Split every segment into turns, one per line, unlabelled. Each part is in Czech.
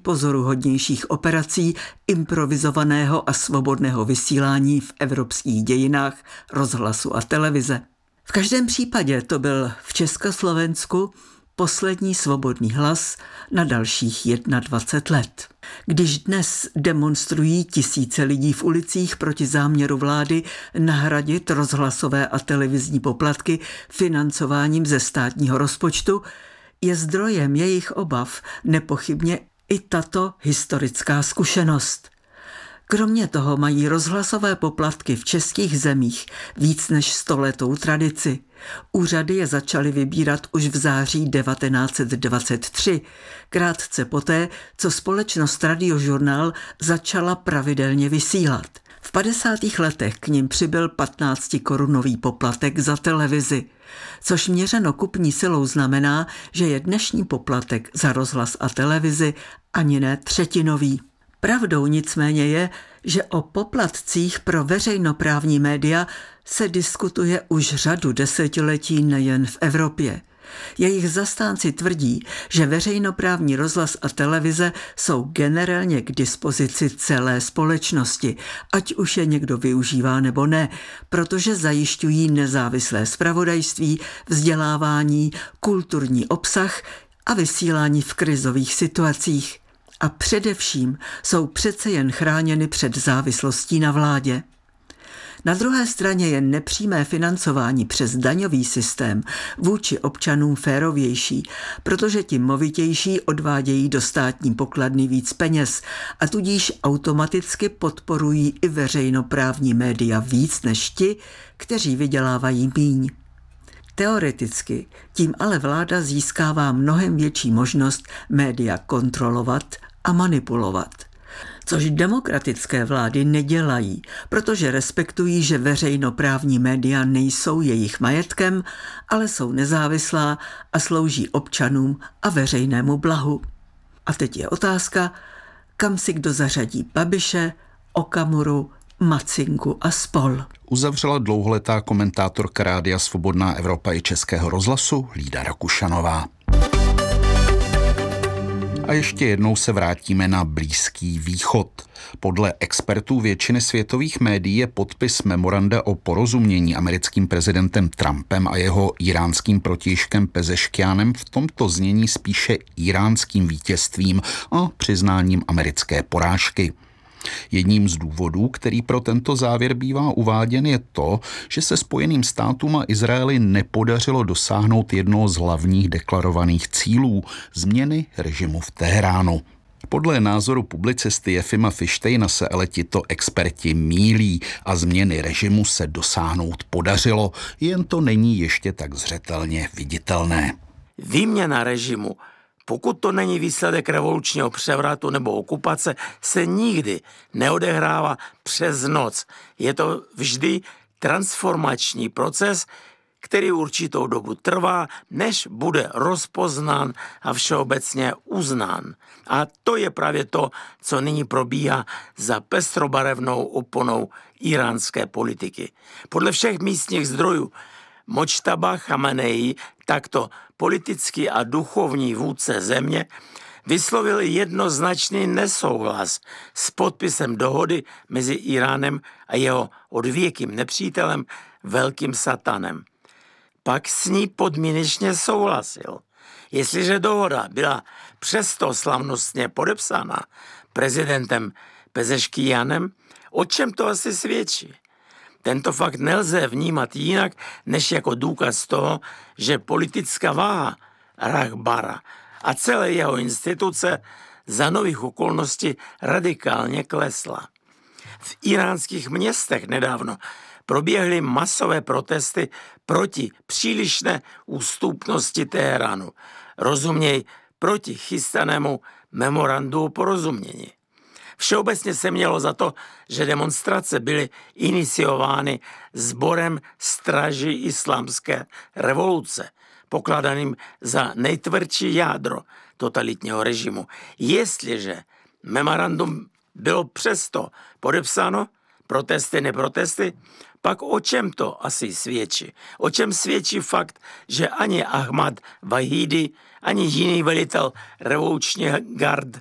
nejpozoruhodnějších operací improvizovaného a svobodného vysílání v evropských dějinách rozhlasu a televize. V každém případě to byl v Československu poslední svobodný hlas na dalších 21 let. Když dnes demonstrují tisíce lidí v ulicích proti záměru vlády nahradit rozhlasové a televizní poplatky financováním ze státního rozpočtu, je zdrojem jejich obav nepochybně i tato historická zkušenost. Kromě toho mají rozhlasové poplatky v českých zemích víc než 100letou tradici. Úřady je začaly vybírat už v září 1923, krátce poté, co společnost Radiožurnál začala pravidelně vysílat. V 50. letech k nim přibyl 15korunový poplatek za televizi, což měřeno kupní silou znamená, že je dnešní poplatek za rozhlas a televizi ani ne třetinový. Pravdou nicméně je, že o poplatcích pro veřejnoprávní média se diskutuje už řadu desetiletí nejen v Evropě. Jejich zastánci tvrdí, že veřejnoprávní rozhlas a televize jsou generálně k dispozici celé společnosti, ať už je někdo využívá nebo ne, protože zajišťují nezávislé zpravodajství, vzdělávání, kulturní obsah a vysílání v krizových situacích. A především jsou přece jen chráněny před závislostí na vládě. Na druhé straně je nepřímé financování přes daňový systém vůči občanům férovější, protože ti movitější odvádějí do státní pokladny víc peněz a tudíž automaticky podporují i veřejnoprávní média víc než ti, kteří vydělávají míň. Teoreticky tím ale vláda získává mnohem větší možnost média kontrolovat a manipulovat. Což demokratické vlády nedělají, protože respektují, že veřejnoprávní média nejsou jejich majetkem, ale jsou nezávislá a slouží občanům a veřejnému blahu. A teď je otázka, kam si kdo zařadí Babiše, Okamuru, Macinku a spol.
Uzavřela dlouholetá komentátorka Rádia Svobodná Evropa i Českého rozhlasu Lída Rakušanová. A ještě jednou se vrátíme na Blízký východ. Podle expertů většiny světových médií je podpis memoranda o porozumění americkým prezidentem Trumpem a jeho iránským protějškem Pezeškianem v tomto znění spíše iránským vítězstvím a přiznáním americké porážky. Jedním z důvodů, který pro tento závěr bývá uváděn, je to, že se Spojeným státům a Izraeli nepodařilo dosáhnout jednoho z hlavních deklarovaných cílů – změny režimu v Teheránu. Podle názoru publicisty Jefima Fištejna se ale tito experti mýlí a změny režimu se dosáhnout podařilo, jen to není ještě tak zřetelně viditelné.
Výměna režimu, pokud to není výsledek revolučního převratu nebo okupace, se nikdy neodehrává přes noc. Je to vždy transformační proces, který určitou dobu trvá, než bude rozpoznán a všeobecně uznán. A to je právě to, co nyní probíhá za pestrobarevnou oponou iránské politiky. Podle všech místních zdrojů Močtaba Chamenei, takto politický a duchovní vůdce země, vyslovil jednoznačný nesouhlas s podpisem dohody mezi Iránem a jeho odvěkým nepřítelem Velkým satanem. Pak s ní podmínečně souhlasil. Jestliže dohoda byla přesto slavnostně podepsána prezidentem Pezeškianem, o čem to asi svědčí? Tento fakt nelze vnímat jinak, než jako důkaz toho, že politická váha Rahbara a celé jeho instituce za nových okolností radikálně klesla. V iránských městech nedávno proběhly masové protesty proti přílišné ústupnosti Teheránu, rozuměj proti chystanému memorandu o porozumění. Všeobecně se mělo za to, že demonstrace byly iniciovány sborem Straží islámské revoluce, pokládaným za nejtvrdší jádro totalitního režimu. Jestliže memorandum bylo přesto podepsáno, protesty, neprotesty, pak o čem to asi svědčí? O čem svědčí fakt, že ani Ahmad Vahidi, ani jiný velitel revolučních gard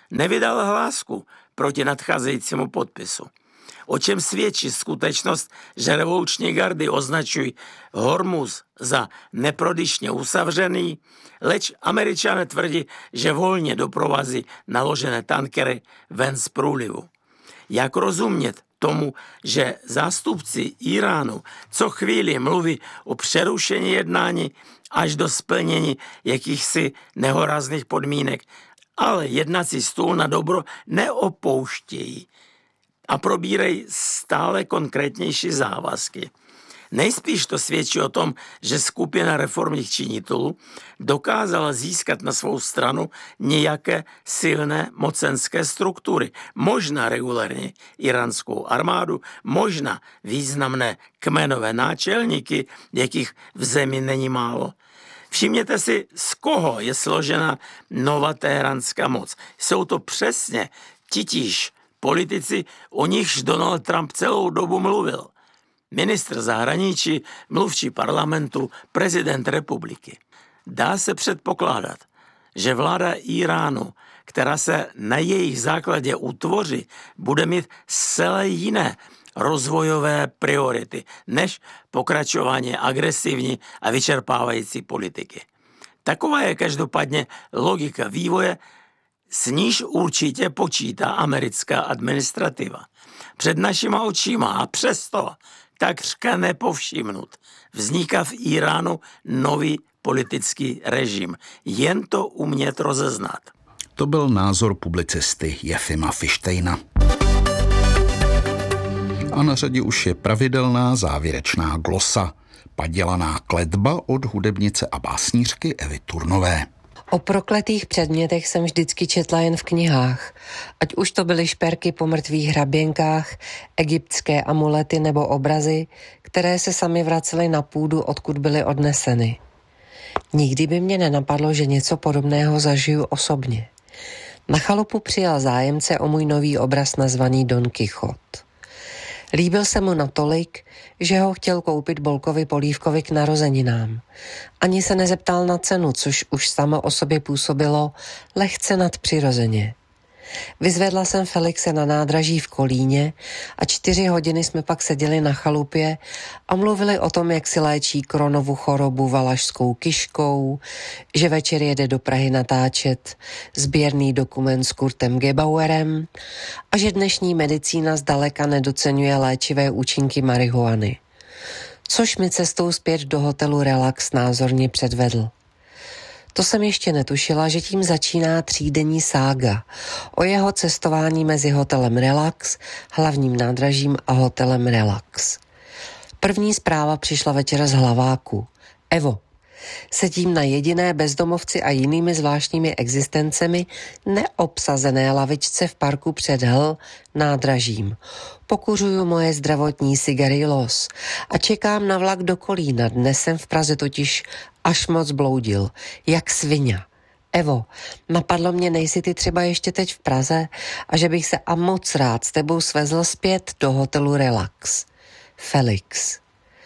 nevydal hlásku proti nadcházejícímu podpisu. O čem svědčí skutečnost, že revoluční gardy označují Hormuz za neprodyšně uzavřený, leč Američané tvrdí, že volně doprovází naložené tankery ven z průlivu. Jak rozumět tomu, že zástupci Iránu co chvíli mluví o přerušení jednání až do splnění jakýchsi nehorázných podmínek, ale jednací stůl na dobro neopouštějí a probírají stále konkrétnější závazky. Nejspíš to svědčí o tom, že skupina reformních činitelů dokázala získat na svou stranu nějaké silné mocenské struktury, možná regulárně iránskou armádu, možná významné kmenové náčelníky, jakých v zemi není málo. Všimněte si, z koho je složena nová teheránská moc. Jsou to přesně titíž politici, o nichž Donald Trump celou dobu mluvil. Ministr zahraničí, mluvčí parlamentu, prezident republiky. Dá se předpokládat, že vláda Iránu, která se na jejich základě utvoří, bude mít zcela jiné rozvojové priority, než pokračování agresivní a vyčerpávající politiky. Taková je každopádně logika vývoje, s níž určitě počítá americká administrativa. Před našima očima a přesto takřka nepovšimnut vzniká v Iránu nový politický režim. Jen to umět rozeznat.
To byl názor publicisty Jefima Fištejna. A na řadě už je pravidelná závěrečná glosa, padělaná kletba od hudebnice a básnířky Evy Turnové.
O prokletých předmětech jsem vždycky četla jen v knihách, ať už to byly šperky po mrtvých hraběnkách, egyptské amulety nebo obrazy, které se sami vracely na půdu, odkud byly odneseny. Nikdy by mě nenapadlo, že něco podobného zažiju osobně. Na chalupu přijal zájemce o můj nový obraz nazvaný Don Quichot. Líbil se mu natolik, že ho chtěl koupit Bolkovi Polívkovi k narozeninám. Ani se nezeptal na cenu, což už samo o sobě působilo lehce nadpřirozeně. Vyzvedla jsem Felixe na nádraží v Kolíně a 4 hodiny jsme pak seděli na chalupě a mluvili o tom, jak si léčí Crohnovu chorobu valašskou kyškou, že večer jede do Prahy natáčet sběrný dokument s Kurtem Gebauerem a že dnešní medicína zdaleka nedoceňuje léčivé účinky marihuany. Což mi cestou zpět do hotelu Relax názorně předvedl. To jsem ještě netušila, že tím začíná 3denní sága o jeho cestování mezi hotelem Relax, hlavním nádražím a hotelem Relax. První zpráva přišla večer z Hlaváku. Evo, sedím na jediné bezdomovci a jinými zvláštními existencemi neobsazené lavičce v parku před nádražím. Pokuřuju moje zdravotní cigary Los a čekám na vlak do Kolína. Dnes jsem v Praze totiž až moc bloudil, jak svině. Evo, napadlo mě, nejsi ty třeba ještě teď v Praze a že bych se a moc rád s tebou svezl zpět do hotelu Relax. Felix.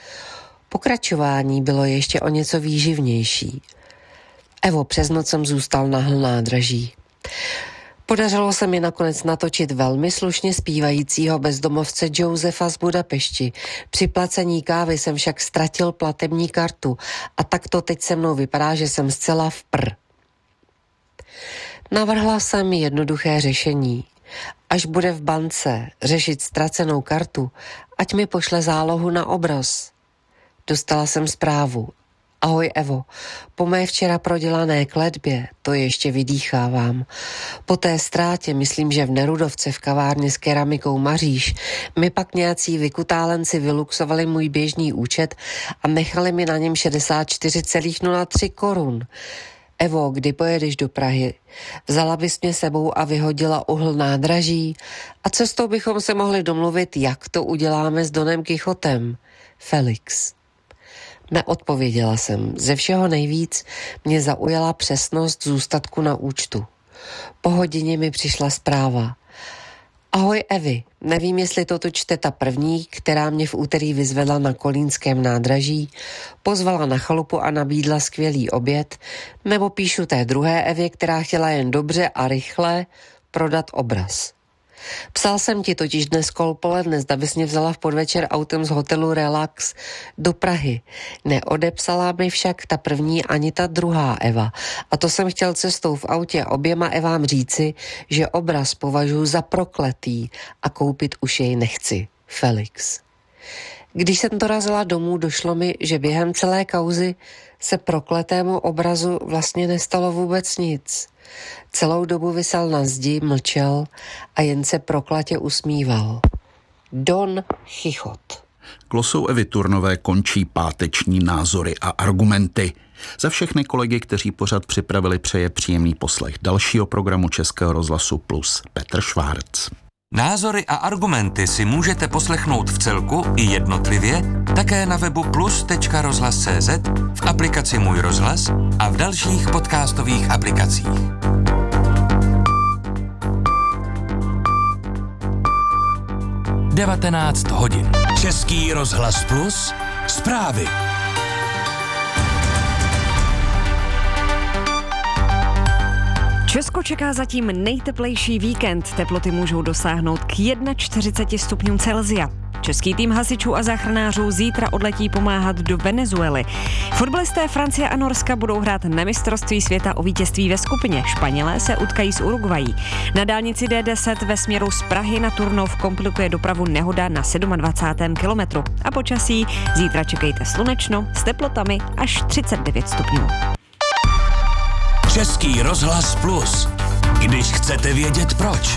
Pokračování bylo ještě o něco výživnější. Evo, přes noc jsem zůstal na nádraží. Podařilo se mi nakonec natočit velmi slušně zpívajícího bezdomovce Josefa z Budapešti. Při placení kávy jsem však ztratil platební kartu a tak to teď se mnou vypadá, že jsem zcela Navrhla jsem jednoduché řešení. Až bude v bance řešit ztracenou kartu, ať mi pošle zálohu na obraz. Dostala jsem zprávu. Ahoj Evo, po mé včera prodělané kletbě, to ještě vydýchávám. Po té ztrátě, myslím, že v Nerudovce v kavárně s keramikou Maříš, mi pak nějací vykutálenci vyluxovali můj běžný účet a nechali mi na něm 64,03 korun. Evo, kdy pojedeš do Prahy? Vzala bys mě sebou a vyhodila uhl nádraží a cestou bychom se mohli domluvit, jak to uděláme s Donem Quichotem. Felix. Neodpověděla jsem. Ze všeho nejvíc mě zaujala přesnost zůstatku na účtu. Po hodině mi přišla zpráva. Ahoj Evi, nevím, jestli to čte ta první, která mě v úterý vyzvedla na kolínském nádraží, pozvala na chalupu a nabídla skvělý oběd, nebo píšu té druhé Evě, která chtěla jen dobře a rychle, prodat obraz. Psal jsem ti totiž dnes kolpoledne, zda bys mě vzala v podvečer autem z hotelu Relax do Prahy. Neodepsala mi však ta první ani ta druhá Eva. A to jsem chtěl cestou v autě oběma Evám říci, že obraz považuji za prokletý a koupit už jej nechci. Felix. Když jsem dorazila domů, došlo mi, že během celé kauzy se prokletému obrazu vlastně nestalo vůbec nic. Celou dobu visel na zdi, mlčel a jen se proklatě usmíval. Don Chichot.
Glosou Evy Turnové končí páteční názory a argumenty. Za všechny kolegy, kteří pořad připravili, přeje příjemný poslech dalšího programu Českého rozhlasu Plus Petr Švárc.
Názory a argumenty si můžete poslechnout v celku i jednotlivě také na webu plus.rozhlas.cz, v aplikaci Můj rozhlas a v dalších podcastových aplikacích. Devatenáct hodin. Český rozhlas Plus. Zprávy.
Česko čeká zatím nejteplejší víkend. Teploty můžou dosáhnout k 41 stupňům Celsia. Český tým hasičů a záchranářů zítra odletí pomáhat do Venezuely. Fotbalisté Francie a Norska budou hrát na mistrovství světa o vítězství ve skupině. Španělé se utkají s Uruguayí. Na dálnici D10 ve směru z Prahy na Turnov komplikuje dopravu nehoda na 27. kilometru. A počasí zítra čekejte slunečno s teplotami až 39 stupňů.
Český rozhlas Plus. Když chcete vědět proč.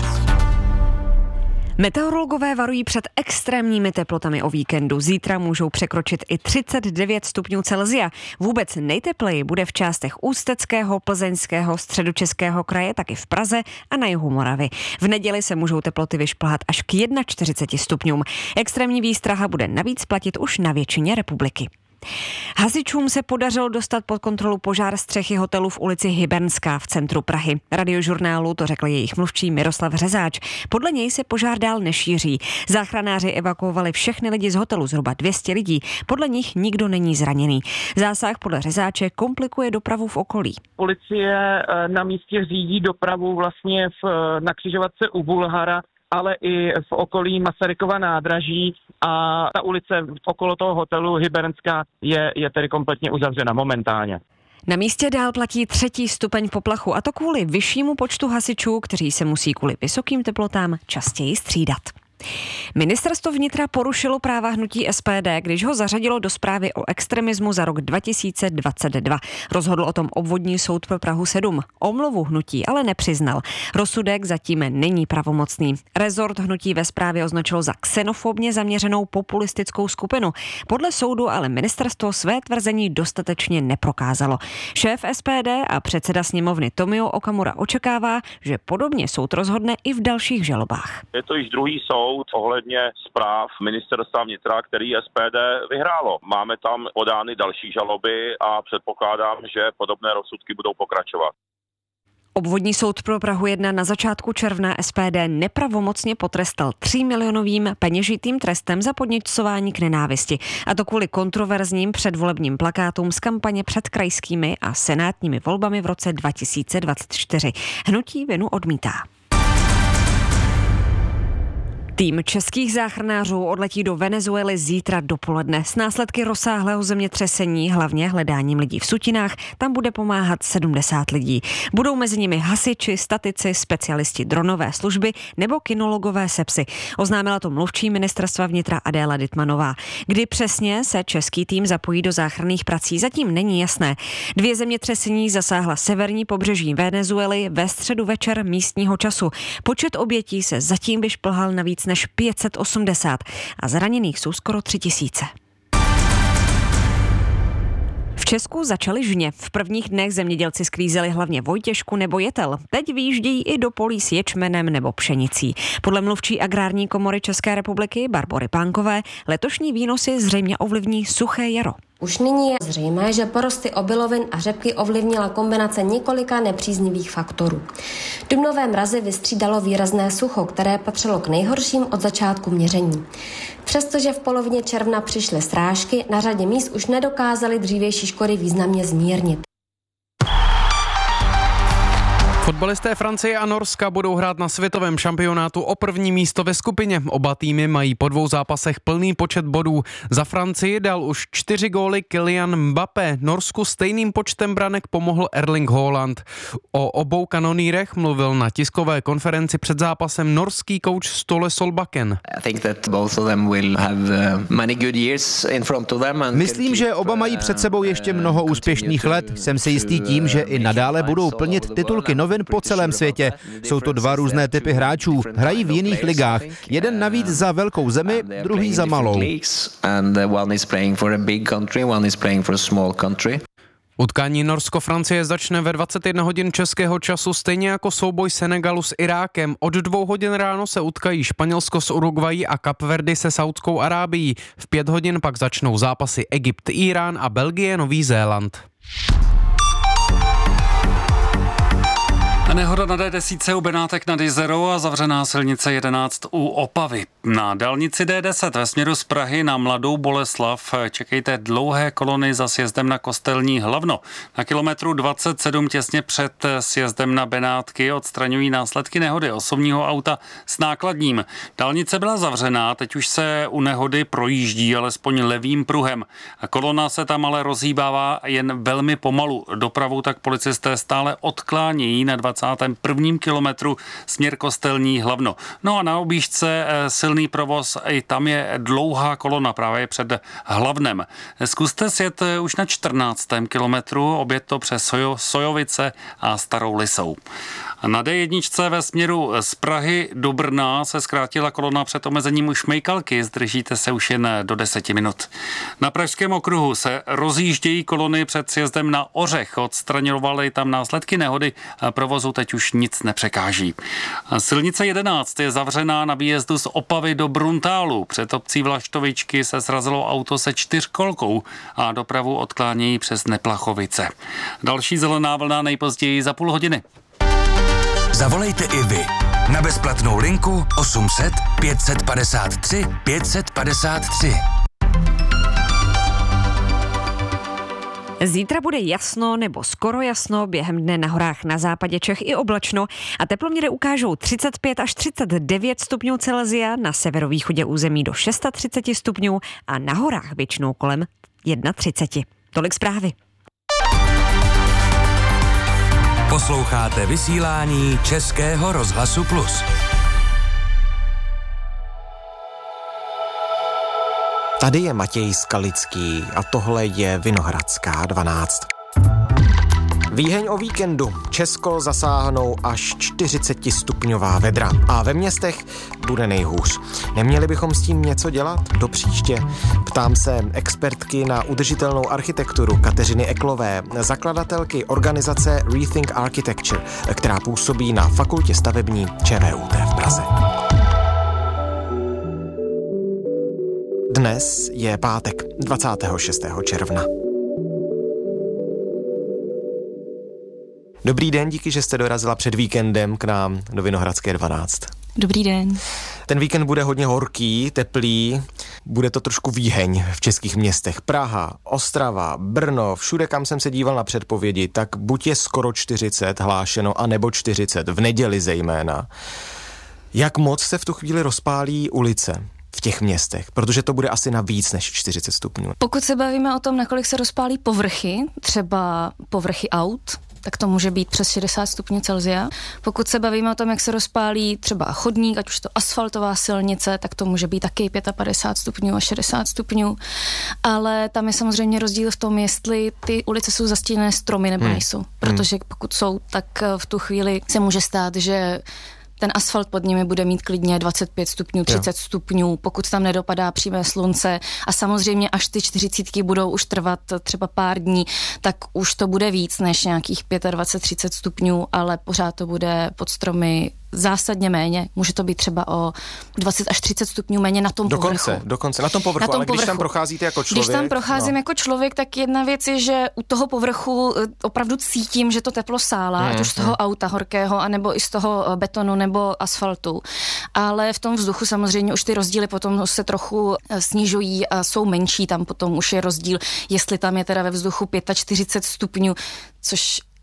Meteorologové varují před extrémními teplotami o víkendu. Zítra můžou překročit i 39 stupňů Celsia. Vůbec nejtepleji bude v částech Ústeckého, Plzeňského, Středočeského kraje, taky v Praze a na jihu Moravy. V neděli se můžou teploty vyšplhat až k 41 stupňům. Extrémní výstraha bude navíc platit už na většině republiky. Hasičům se podařilo dostat pod kontrolu požár střechy hotelu v ulici Hybernská v centru Prahy. Radiožurnálu to řekl jejich mluvčí Miroslav Řezáč. Podle něj se požár dál nešíří. Záchranáři evakuovali všechny lidi z hotelu, zhruba 200 lidí. Podle nich nikdo není zraněný. Zásah podle Řezáče komplikuje dopravu v okolí.
Policie na místě řídí dopravu vlastně na křižovatce u Bulhara, ale i v okolí Masarykova nádraží a ta ulice okolo toho hotelu Hybernská je tedy kompletně uzavřena momentálně.
Na místě dál platí 3. stupeň poplachu, a to kvůli vyššímu počtu hasičů, kteří se musí kvůli vysokým teplotám častěji střídat. Ministerstvo vnitra porušilo práva hnutí SPD, když ho zařadilo do zprávy o extremismu za rok 2022. Rozhodl o tom obvodní soud pro Prahu 7. Omluvu hnutí ale nepřiznal. Rozsudek zatím není pravomocný. Rezort hnutí ve zprávě označilo za xenofobně zaměřenou populistickou skupinu. Podle soudu ale ministerstvo své tvrzení dostatečně neprokázalo. Šéf SPD a předseda sněmovny Tomio Okamura očekává, že podobně soud rozhodne i v dalších žalobách.
Je to již druhý soud ohledně zpráv ministerstva vnitra, který SPD vyhrálo. Máme tam podány další žaloby a předpokládám, že podobné rozsudky budou pokračovat.
Obvodní soud pro Prahu 1 na začátku června SPD nepravomocně potrestal 3 milionovým peněžitým trestem za podněcování k nenávisti. A to kvůli kontroverzním předvolebním plakátům z kampaně před krajskými a senátními volbami v roce 2024. Hnutí vinu odmítá. Tým českých záchranářů odletí do Venezuely zítra dopoledne. S následky rozsáhlého zemětřesení, hlavně hledáním lidí v sutinách, tam bude pomáhat 70 lidí. Budou mezi nimi hasiči, statici, specialisti dronové služby nebo kinologové sepsy. Oznámila to mluvčí ministerstva vnitra Adéla Dytmanová. Kdy přesně se český tým zapojí do záchranných prací, zatím není jasné. 2 zemětřesení zasáhla severní pobřeží Venezuely ve středu večer místního času. Počet obětí se zatím vyšplhal na víc než 580 a zraněných jsou skoro 3000. V Česku začaly žně. V prvních dnech zemědělci sklízeli hlavně vojtěšku nebo jetel. Teď vyjíždějí i do polí s ječmenem nebo pšenicí. Podle mluvčí Agrární komory České republiky Barbory Pánkové letošní výnosy zřejmě ovlivní suché jaro.
Už nyní je zřejmé, že porosty obilovin a řepky ovlivnila kombinace několika nepříznivých faktorů. Dubnové mrazy vystřídalo výrazné sucho, které patřilo k nejhorším od začátku měření. Přestože v polovině června přišly srážky, na řadě míst už nedokázaly dřívější škody významně zmírnit.
Fotbalisté Francie a Norska budou hrát na světovém šampionátu o první místo ve skupině. Oba týmy mají po 2 zápasech plný počet bodů. Za Francii dal už 4 góly Kylian Mbappé. Norsku stejným počtem branek pomohl Erling Haaland. O obou kanonýrech mluvil na tiskové konferenci před zápasem norský kouč Ståle Solbakken.
Myslím, že oba mají před sebou ještě mnoho úspěšných let. Jsem si jistý tím, že i nadále budou plnit titulky novin po celém světě. Jsou to 2 různé typy hráčů. Hrají v jiných ligách. Jeden navíc za velkou zemi, druhý za malou.
Utkání Norsko-Francie začne ve 21 hodin českého času, stejně jako souboj Senegalu s Irákem. Od 2 hodin ráno se utkají Španělsko s Uruguayí a Kapverdy se Saudskou Arábií. V 5 hodin pak začnou zápasy Egypt, Irán a Belgie, Nový Zéland.
Nehoda na D10 u Benátek nad Jizerou a zavřená silnice 11 u Opavy. Na dálnici D10 ve směru z Prahy na Mladou Boleslav čekejte dlouhé kolony za sjezdem na Kostelní Hlavno. Na kilometru 27 těsně před sjezdem na Benátky odstraňují následky nehody osobního auta s nákladním. Dálnice byla zavřená, teď už se u nehody projíždí alespoň levým pruhem. Kolona se tam ale rozhýbává jen velmi pomalu. Dopravu tak policisté stále odklánějí na 21. kilometru směr Kostelní Hlavno. No a na objížďce silný provoz, i tam je dlouhá kolona právě před Hlavnem. Zkuste sjet už na 14. kilometru, objet to přes Sojovice a Starou Lisou. Na D1 ve směru z Prahy do Brna se zkrátila kolona před omezením Šmejkalky, zdržíte se už jen do 10 minut. Na Pražském okruhu se rozjíždějí kolony před sjezdem na Ořech, odstraňovaly tam následky nehody, provozu teď už nic nepřekáží. Silnice 11 je zavřená na výjezdu z Opavy do Bruntálu. Před obcí Vlaštovičky se srazilo auto se 4kolkou a dopravu odklánějí přes Neplachovice. Další zelená vlna nejpozději za půl hodiny.
Zavolejte i vy na bezplatnou linku 800 553 553.
Zítra bude jasno nebo skoro jasno, během dne na horách na západě Čech i oblačno a teploměry ukážou 35 až 39 stupňů Celsia, na severovýchodě území do 630 stupňů a na horách většinou kolem 31. Tolik zprávy.
Posloucháte vysílání Českého rozhlasu Plus.
Tady je Matěj Skalický a tohle je Vinohradská 12. Výheň o víkendu. Česko zasáhnou až 40stupňová vedra a ve městech bude nejhůř. Neměli bychom s tím něco dělat do příště? Ptám se expertky na udržitelnou architekturu Kateřiny Eklové, zakladatelky organizace Rethink Architecture, která působí na fakultě stavební ČVUT v Praze. Dnes je pátek 26. června. Dobrý den, díky, že jste dorazila před víkendem k nám do Vinohradské 12.
Dobrý den.
Ten víkend bude hodně horký, teplý, bude to trošku výheň v českých městech. Praha, Ostrava, Brno, všude, kam jsem se díval na předpovědi, tak buď je skoro 40 hlášeno, anebo 40, v neděli zejména. Jak moc se v tu chvíli rozpálí ulice v těch městech, protože to bude asi na víc než 40 stupňů.
Pokud se bavíme o tom, nakolik se rozpálí povrchy, třeba povrchy aut, tak to může být přes 60 stupňů Celsia. Pokud se bavíme o tom, jak se rozpálí třeba chodník, ať už to asfaltová silnice, tak to může být taky 55 stupňů a 60 stupňů. Ale tam je samozřejmě rozdíl v tom, jestli ty ulice jsou zastíněné stromy nebo nejsou. Protože pokud jsou, tak v tu chvíli se může stát, že ten asfalt pod nimi bude mít klidně 25 stupňů, 30 stupňů, pokud tam nedopadá přímé slunce a samozřejmě až ty 40 budou už trvat třeba pár dní, tak už to bude víc než nějakých 25-30 stupňů, ale pořád to bude pod stromy zásadně méně. Může to být třeba o 20 až 30 stupňů méně na tom povrchu.
Dokonce, na tom povrchu, ale když tam procházíte jako člověk.
Když tam procházím jako člověk, tak jedna věc je, že u toho povrchu opravdu cítím, že to teplo sálá, ať už z toho auta horkého, anebo i z toho betonu nebo asfaltu. Ale v tom vzduchu samozřejmě už ty rozdíly potom se trochu snižují a jsou menší, tam potom už je rozdíl, jestli tam je teda ve vzduchu 45 stupňů, což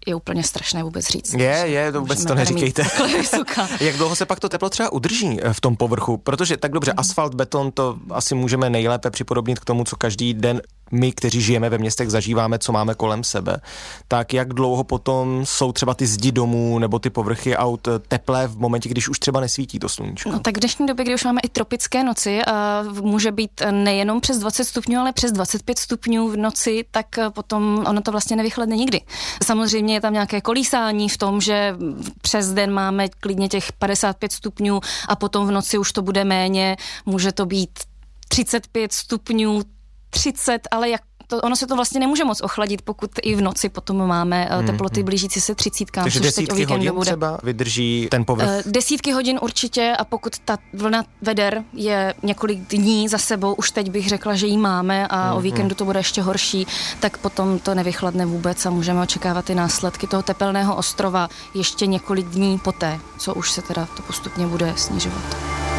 je úplně strašné vůbec říct.
Je, to vůbec to neříkejte. Jak dlouho se pak to teplo třeba udrží v tom povrchu? Protože tak dobře, asfalt, beton, to asi můžeme nejlépe připodobnit k tomu, co každý den my, kteří žijeme ve městech, zažíváme, co máme kolem sebe. Tak jak dlouho potom jsou třeba ty zdi domů nebo ty povrchy aut teplé v momentě, když už třeba nesvítí to sluníčko?
No tak v dnešní době, kdy už máme i tropické noci a může být nejenom přes 20 stupňů, ale přes 25 stupňů v noci, tak potom ono to vlastně nevychladne nikdy. Samozřejmě je tam nějaké kolísání v tom, že přes den máme klidně těch 55 stupňů a potom v noci už to bude méně, může to být 35 stupňů, 30, ale ono se to vlastně nemůže moc ochladit, pokud i v noci potom máme teploty blížící se 30.
Takže desítky hodin třeba vydrží ten povrch?
Desítky hodin určitě a pokud ta vlna veder je několik dní za sebou, už teď bych řekla, že ji máme a o víkendu to bude ještě horší, tak potom to nevychladne vůbec a můžeme očekávat ty následky toho tepelného ostrova ještě několik dní poté, co už se teda to postupně bude snižovat.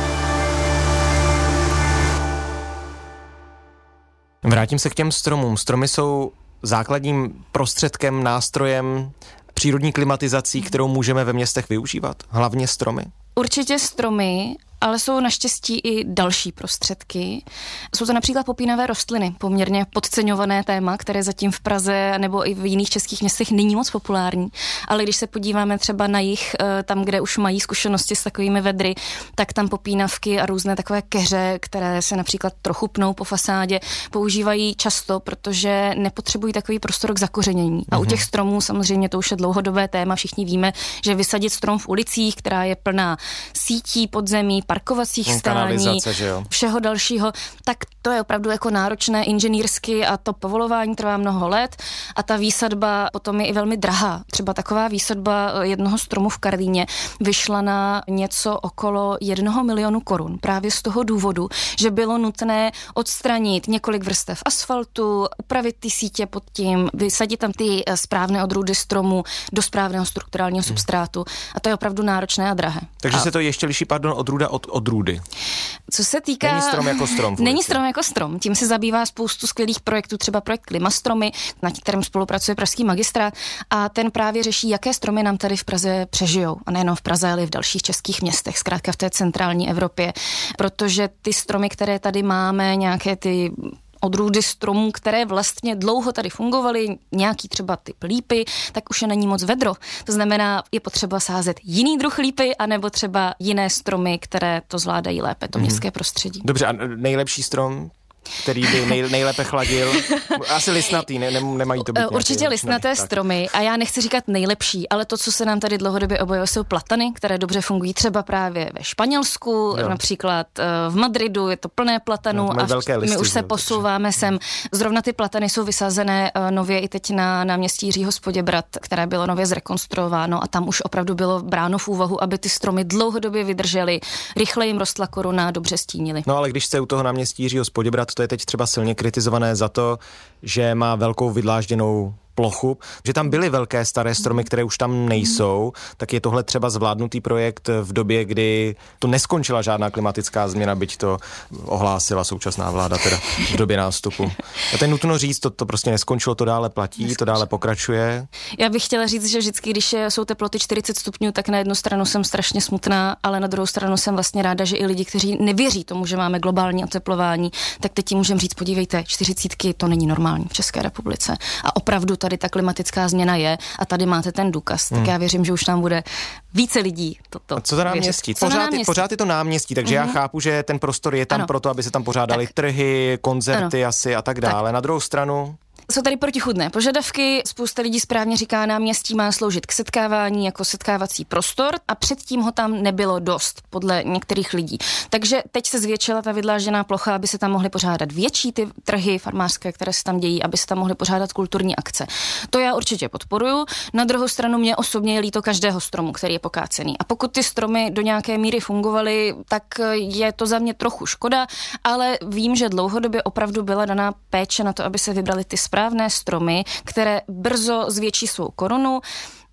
Vrátím se k těm stromům. Stromy jsou základním prostředkem, nástrojem přírodní klimatizací, kterou můžeme ve městech využívat. Hlavně stromy.
Určitě stromy, ale jsou naštěstí i další prostředky. Jsou to například popínavé rostliny, poměrně podceňované téma, které zatím v Praze nebo i v jiných českých městech není moc populární. Ale když se podíváme třeba na jih, tam, kde už mají zkušenosti s takovými vedry, tak tam popínavky a různé takové keře, které se například trochu pnou po fasádě, používají často, protože nepotřebují takový prostor k zakořenění. A u těch stromů samozřejmě to už je dlouhodobé téma. Všichni víme, že vysadit strom v ulicích, která je plná sítí podzemí, parkovacích stání, všeho dalšího, tak to je opravdu jako náročné inženýrsky a to povolování trvá mnoho let a ta výsadba potom je i velmi drahá. Třeba taková výsadba jednoho stromu v Karlíně vyšla na něco okolo 1 milionu korun. Právě z toho důvodu, že bylo nutné odstranit několik vrstev asfaltu, upravit ty sítě pod tím, vysadit tam ty správné odrůdy stromu do správného strukturálního substrátu a to je opravdu náročné a drahé.
Takže se to ještě liší, odrůda od odrůdy.
Co se týká...
Není strom jako strom.
Není strom jako strom. Tím se zabývá spoustu skvělých projektů, třeba projekt Klimastromy, na kterém spolupracuje pražský magistrát a ten právě řeší, jaké stromy nám tady v Praze přežijou. A nejenom v Praze, ale i v dalších českých městech, zkrátka v té centrální Evropě. Protože ty stromy, které tady máme, nějaké ty odrůdy stromů, které vlastně dlouho tady fungovaly, nějaký třeba typ lípy, tak už je není moc vedro. To znamená, je potřeba sázet jiný druh lípy, anebo třeba jiné stromy, které to zvládají lépe, to městské prostředí.
Dobře, a nejlepší strom, který by nejlépe chladil? Asi listnatý, nemají to být
určitě listnaté stromy a já nechci říkat nejlepší, ale to, co se nám tady dlouhodobě objevuje, jsou platany, které dobře fungují třeba právě ve Španělsku, například v Madridu je to plné platanů a my už se posouváme sem. Zrovna ty platany jsou vysazené nově i teď na náměstí Jiřího z Poděbrad, které bylo nově zrekonstruováno a tam už opravdu bylo bráno v úvahu, aby ty stromy dlouhodobě vydržely, rychle jim rostla koruna, dobře stínily.
No ale když se u toho náměstí Jiřího z Poděbrad, to je teď třeba silně kritizované za to, že má velkou vydlážděnou plochu, že tam byly velké staré stromy, které už tam nejsou, tak je tohle třeba zvládnutý projekt v době, kdy to neskončila žádná klimatická změna, byť to ohlásila současná vláda teda v době nástupu. A to je nutno říct, to prostě neskončilo, to dále platí, to dále pokračuje.
Já bych chtěla říct, že vždycky, když jsou teploty 40 stupňů, tak na jednu stranu jsem strašně smutná, ale na druhou stranu jsem vlastně ráda, že i lidi, kteří nevěří tomu, že máme globální oteplování, tak teď tím můžeme říct, podívejte, 40 to není normální v České republice. A opravdu tady ta klimatická změna je a tady máte ten důkaz. Tak já věřím, že už tam bude více lidí toto.
A co to náměstí? Pořád je to náměstí, takže já chápu, že ten prostor je tam proto, aby se tam pořádaly trhy, koncerty asi a tak dále. Na druhou stranu
jsou tady protichůdné požadavky, spousta lidí správně říká, náměstí má sloužit k setkávání jako setkávací prostor a předtím ho tam nebylo dost, podle některých lidí. Takže teď se zvětšila ta vydlážděná plocha, aby se tam mohly pořádat větší ty trhy farmářské, které se tam dějí, aby se tam mohly pořádat kulturní akce. To já určitě podporuju. Na druhou stranu mě osobně je líto každého stromu, který je pokácený. A pokud ty stromy do nějaké míry fungovaly, tak je to za mě trochu škoda, ale vím, že dlouhodobě opravdu byla daná péče na to, aby se vybrali ty správné stromy, které brzo zvětší svou korunu.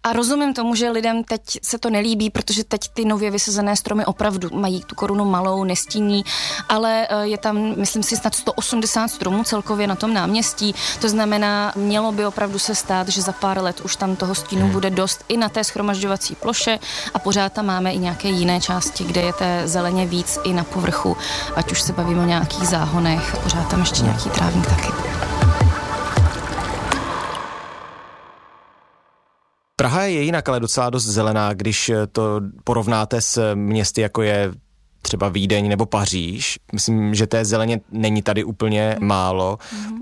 A rozumím tomu, že lidem teď se to nelíbí, protože teď ty nově vysazené stromy opravdu mají tu korunu malou, nestíní, ale je tam, myslím si, snad 180 stromů celkově na tom náměstí. To znamená, mělo by opravdu se stát, že za pár let už tam toho stínu bude dost i na té shromažďovací ploše a pořád tam máme i nějaké jiné části, kde je té zeleně víc i na povrchu, ať už se bavíme o nějakých záhonech, pořád tam ještě nějaký trávník taky.
Praha je jinak, ale docela dost zelená, když to porovnáte s městy, jako je třeba Vídeň nebo Paříž. Myslím, že té zeleně není tady úplně málo.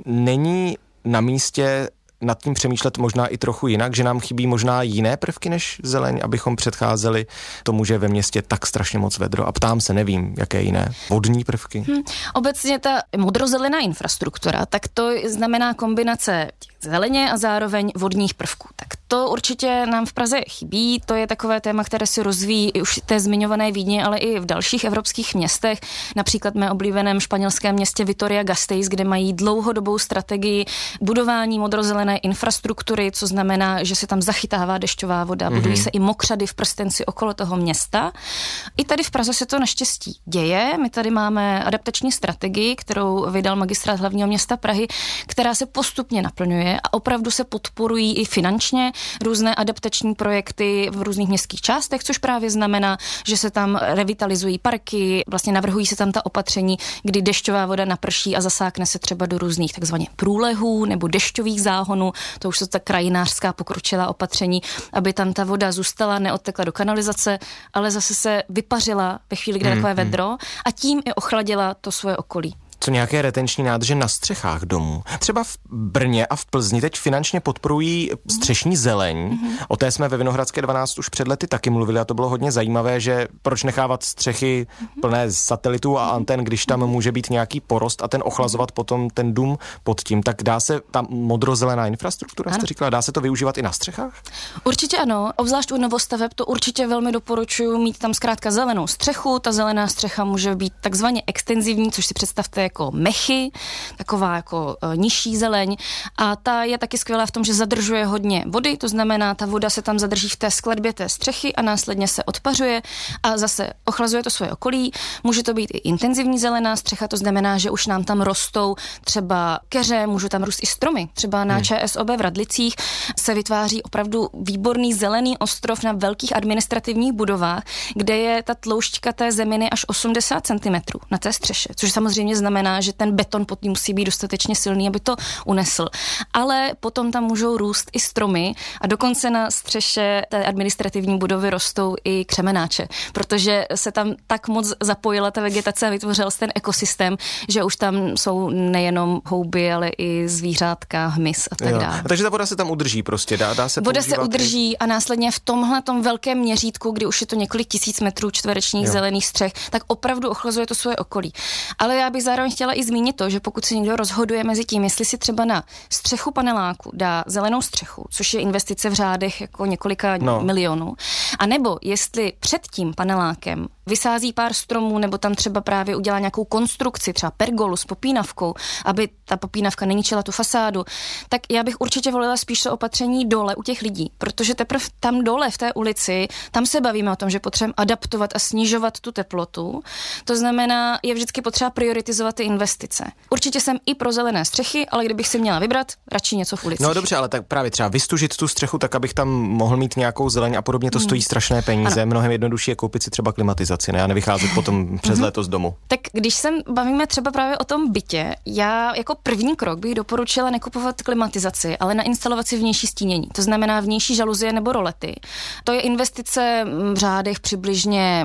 Není na místě nad tím přemýšlet možná i trochu jinak, že nám chybí možná jiné prvky než zeleň, abychom předcházeli tomu, že ve městě tak strašně moc vedro. A ptám se, nevím, jaké jiné vodní prvky.
Obecně ta modrozelená infrastruktura, tak to znamená kombinace zeleně a zároveň vodních prvků. Tak to určitě nám v Praze chybí, to je takové téma, které se rozvíjí už v té zmiňované Vídni, ale i v dalších evropských městech, například mé oblíbeném španělském městě Vitoria-Gasteiz, kde mají dlouhodobou strategii budování modrozelené infrastruktury, co znamená, že se tam zachytává dešťová voda, budují se i mokřady v prstenci okolo toho města. I tady v Praze se to naštěstí děje. My tady máme adaptační strategii, kterou vydal Magistrát hlavního města Prahy, která se postupně naplňuje a opravdu se podporují i finančně různé adaptační projekty v různých městských částech, což právě znamená, že se tam revitalizují parky, vlastně navrhují se tam ta opatření, kdy dešťová voda naprší a zasákne se třeba do různých takzvaně průlehů nebo dešťových záhonů. To už jsou ta krajinářská pokročilá opatření, aby tam ta voda zůstala, neodtekla do kanalizace, ale zase se vypařila ve chvíli, kdy je takové vedro a tím i ochladila to svoje okolí.
Co nějaké retenční nádrže na střechách domů. Třeba v Brně a v Plzni teď finančně podporují střešní zeleň. O té jsme ve Vinohradské 12 už před lety taky mluvili a to bylo hodně zajímavé, že proč nechávat střechy plné satelitů a antén, když tam může být nějaký porost a ten ochlazovat potom ten dům pod tím. Tak dá se ta modrozelená infrastruktura, jste říkala, dá se to využívat i na střechách?
Určitě ano, obzvlášť u novostaveb to určitě velmi doporučuji mít tam zkrátka zelenou střechu. Ta zelená střecha může být takzvaně extenzivní, což si představte jako mechy, taková jako nižší zeleň a ta je taky skvělá v tom, že zadržuje hodně vody, to znamená, ta voda se tam zadrží v té skladbě té střechy a následně se odpařuje a zase ochlazuje to svoje okolí. Může to být i intenzivní zelená střecha, to znamená, že už nám tam rostou třeba keře, můžou tam růst i stromy. Třeba na ČSOB v Radlicích se vytváří opravdu výborný zelený ostrov na velkých administrativních budovách, kde je ta tloušťka té zeminy až 80 cm na té střeše, což samozřejmě znamená, že ten beton pod ním musí být dostatečně silný, aby to unesl. Ale potom tam můžou růst i stromy a dokonce na střeše té administrativní budovy rostou i křemenáče, protože se tam tak moc zapojila ta vegetace a vytvořil se ten ekosystém, že už tam jsou nejenom houby, ale i zvířátka, hmyz a tak dále.
Takže ta voda se tam udrží prostě, dá se
voda se udrží a následně v tomhletom velkém měřítku, kdy už je to několik tisíc metrů čtverečních zelených střech, tak opravdu ochlazuje to svoje okolí. Ale já bych zároveň chtěla i zmínit to, že pokud se někdo rozhoduje mezi tím, jestli si třeba na střechu paneláku dá zelenou střechu, což je investice v řádech jako několika milionů, a nebo jestli před tím panelákem vysází pár stromů nebo tam třeba právě udělá nějakou konstrukci, třeba pergolu s popínavkou, aby ta popínavka neničila tu fasádu, tak já bych určitě volila spíš to opatření dole u těch lidí, protože teprve tam dole v té ulici, tam se bavíme o tom, že potřebujeme adaptovat a snižovat tu teplotu. To znamená, je vždycky potřeba prioritizovat ty investice. Určitě jsem i pro zelené střechy, ale kdybych si měla vybrat, radši něco v ulici.
No dobře, ale tak právě třeba vystužit tu střechu tak, abych tam mohl mít nějakou zeleň a podobně, to stojí strašné peníze. Ano. Mnohem jednodušší je koupit si třeba klimatizaci, ne? A nevycházet potom přes léto z domu.
Tak když se bavíme třeba právě o tom bytě, já jako první krok bych doporučila nekupovat klimatizaci, ale nainstalovat si vnější stínění. To znamená vnější žaluzie nebo rolety. To je investice v řádech přibližně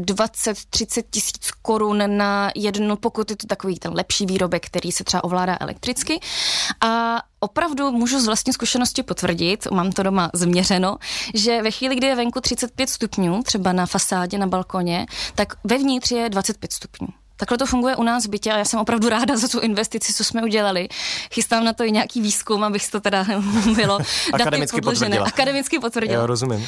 20-30 tisíc korun na jednu, pokud je to takový ten lepší výrobek, který se třeba ovládá elektricky. A opravdu můžu z vlastní zkušenosti potvrdit, mám to doma změřeno, že ve chvíli, kdy je venku 35 stupňů, třeba na fasádě, na balkoně, tak vevnitř je 25 stupňů. Takhle to funguje u nás v bytě a já jsem opravdu ráda za tu investici, co jsme udělali. Chystám na to i nějaký výzkum, abych to teda bylo akademicky potvrdila.
Jo, rozumím.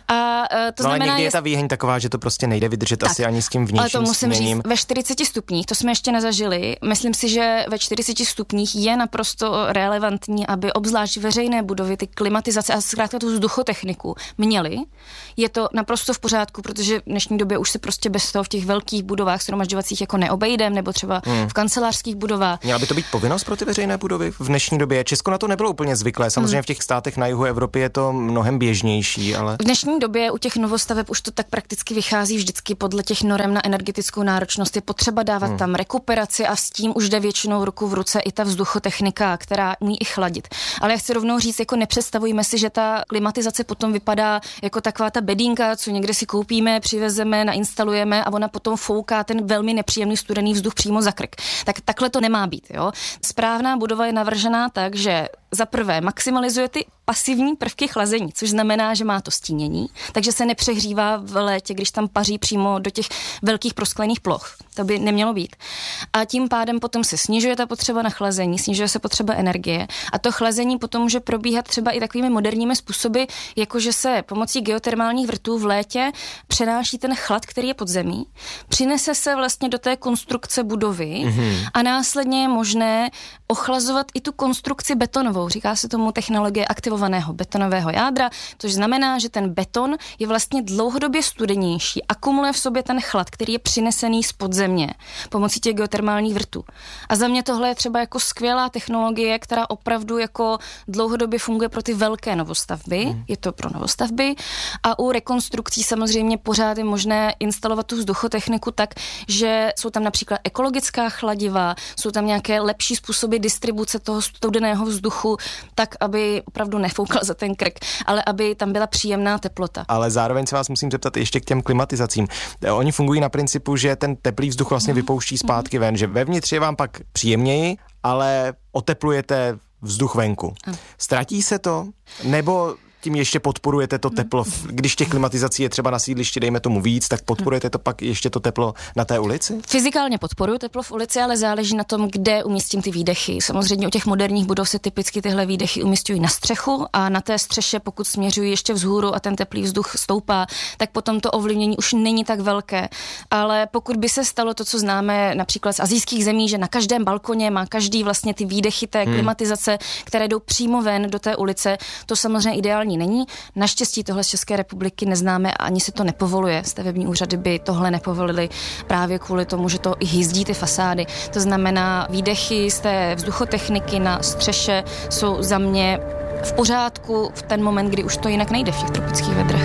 A to znamená,
ale někdy je ta výheň taková, že to prostě nejde vydržet tak, asi ani s tím vnějším
ale to musím
směním.
říct, ve 40 stupních, to jsme ještě nezažili. Myslím si, že ve 40 stupních je naprosto relevantní, aby obzvlášť veřejné budovy, ty klimatizace a zkrátka tu vzduchotechniku měly. Je to naprosto v pořádku, protože v dnešní době už se prostě bez toho v těch velkých budovách shromažďovacích jako neobejdem, nebo třeba v kancelářských budovách.
Měla by to být povinnost pro ty veřejné budovy v dnešní době? Česko na to nebylo úplně zvyklé. Samozřejmě v těch státech na jihu Evropy je to mnohem běžnější, ale
v dnešní době u těch novostaveb už to tak prakticky vychází vždycky podle těch norem na energetickou náročnost. Je potřeba dávat tam rekuperaci a s tím už jde většinou ruku v ruce i ta vzduchotechnika, která umí i chladit. Ale já chci rovnou říct, jako nepředstavujme si, že ta klimatizace potom vypadá jako taková ta bedínka, co někde si koupíme, přivezeme, nainstalujeme a ona potom fouká ten velmi nepříjemný studený vzduch přímo za krk. Tak takhle to nemá být, jo. Správná budova je navržená tak, že za prvé maximalizuje ty pasivní prvky chlazení, což znamená, že má to stínění, takže se nepřehřívá v létě, když tam paří přímo do těch velkých prosklených ploch. To by nemělo být. A tím pádem potom se snižuje ta potřeba na chlazení, snižuje se potřeba energie a to chlazení potom může probíhat třeba i takovými moderními způsoby, jakože se pomocí geotermálních vrtů v létě přenáší ten chlad, který je pod zemí, přinese se vlastně do té konstrukce budovy a následně je možné ochlazovat i tu konstrukci betonovou. Říká se tomu technologie aktivovaného betonového jádra, což znamená, že ten beton je vlastně dlouhodobě studenější, akumuluje v sobě ten chlad, který je přinesený z podzemí pomocí těch geotermálních vrtů. A za mě tohle je třeba jako skvělá technologie, která opravdu jako dlouhodobě funguje pro ty velké novostavby. Je to pro novostavby a u rekonstrukcí samozřejmě pořád je možné instalovat tu vzduchotechniku tak, že jsou tam například ekologická chladiva, jsou tam nějaké lepší způsoby distribuce toho studeného vzduchu, tak aby opravdu nefoukal za ten krk, ale aby tam byla příjemná teplota.
Ale zároveň se vás musím zeptat ještě k těm klimatizacím. Oni fungují na principu, že ten teplý vzduch vlastně vypouští zpátky ven, že vevnitř je vám pak příjemněji, ale oteplujete vzduch venku. Ztratí se to? Nebo tím ještě podporujete to teplo, když těch klimatizací je třeba na sídlišti, dejme tomu víc, tak podporujete to pak ještě to teplo na té ulici?
Fyzikálně podporuju teplo v ulici, ale záleží na tom, kde umístím ty výdechy. Samozřejmě u těch moderních budov se typicky tyhle výdechy umísťují na střechu a na té střeše, pokud směřují ještě vzhůru a ten teplý vzduch stoupá, tak potom to ovlivnění už není tak velké. Ale pokud by se stalo to, co známe například z asijských zemí, že na každém balkoně má každý vlastně ty výdechy té klimatizace, které jdou přímo ven do té ulice, to samozřejmě ideální není. Naštěstí tohle z České republiky neznáme a ani se to nepovoluje. Stavební úřady by tohle nepovolily právě kvůli tomu, že to i hyzdí ty fasády. To znamená, výdechy z té vzduchotechniky na střeše jsou za mě v pořádku v ten moment, kdy už to jinak nejde v těch tropických vedrech.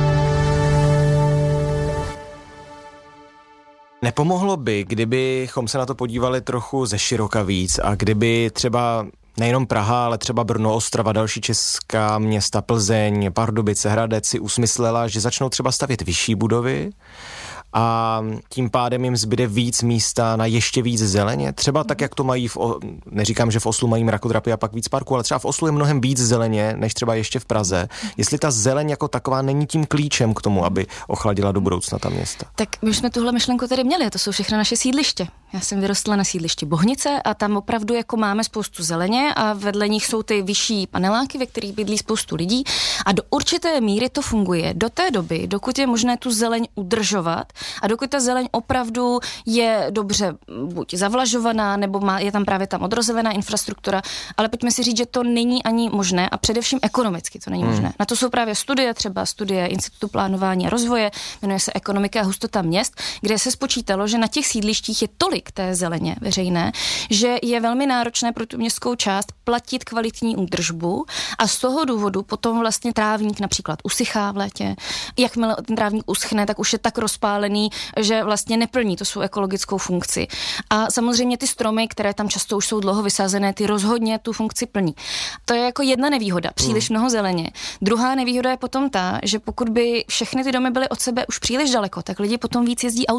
Nepomohlo by, kdybychom se na to podívali trochu ze široka víc a kdyby třeba nejenom Praha, ale třeba Brno, Ostrava, další česká města, Plzeň, Pardubice, Hradec si usmyslela, že začnou třeba stavět vyšší budovy a tím pádem jim zbyde víc místa na ještě víc zeleně. Třeba tak, jak to mají neříkám, že v Oslu mají mrakodrapy a pak víc parku, ale třeba v Oslu je mnohem víc zeleně, než třeba ještě v Praze. Jestli ta zeleň jako taková není tím klíčem k tomu, aby ochladila do budoucna ta města.
Tak my jsme tuhle myšlenku tady měli, to jsou všechno naše sídliště. Já jsem vyrostla na sídlišti Bohnice a tam opravdu jako máme spoustu zeleně a vedle nich jsou ty vyšší paneláky, ve kterých bydlí spoustu lidí a do určité míry to funguje do té doby, dokud je možné tu zeleň udržovat a dokud ta zeleň opravdu je dobře buď zavlažovaná, nebo je tam právě tam odrozelená infrastruktura, ale pojďme si říct, že to není ani možné a především ekonomicky to není možné. Na to jsou právě studie, třeba studie Institutu plánování a rozvoje, jmenuje se Ekonomika a hustota měst, kde se spočítalo, že na těch sídlištích je tolik té zeleně veřejné, že je velmi náročné pro tu městskou část platit kvalitní údržbu a z toho důvodu potom vlastně trávník například usychá v létě. Jakmile ten trávník uschne, tak už je tak rozpálený, že vlastně neplní tu svou ekologickou funkci. A samozřejmě ty stromy, které tam často už jsou dlouho vysázené, ty rozhodně tu funkci plní. To je jako jedna nevýhoda, příliš mnoho zeleně. Druhá nevýhoda je potom ta, že pokud by všechny ty domy byly od sebe už příliš daleko, tak lidi potom víc jezdí autem.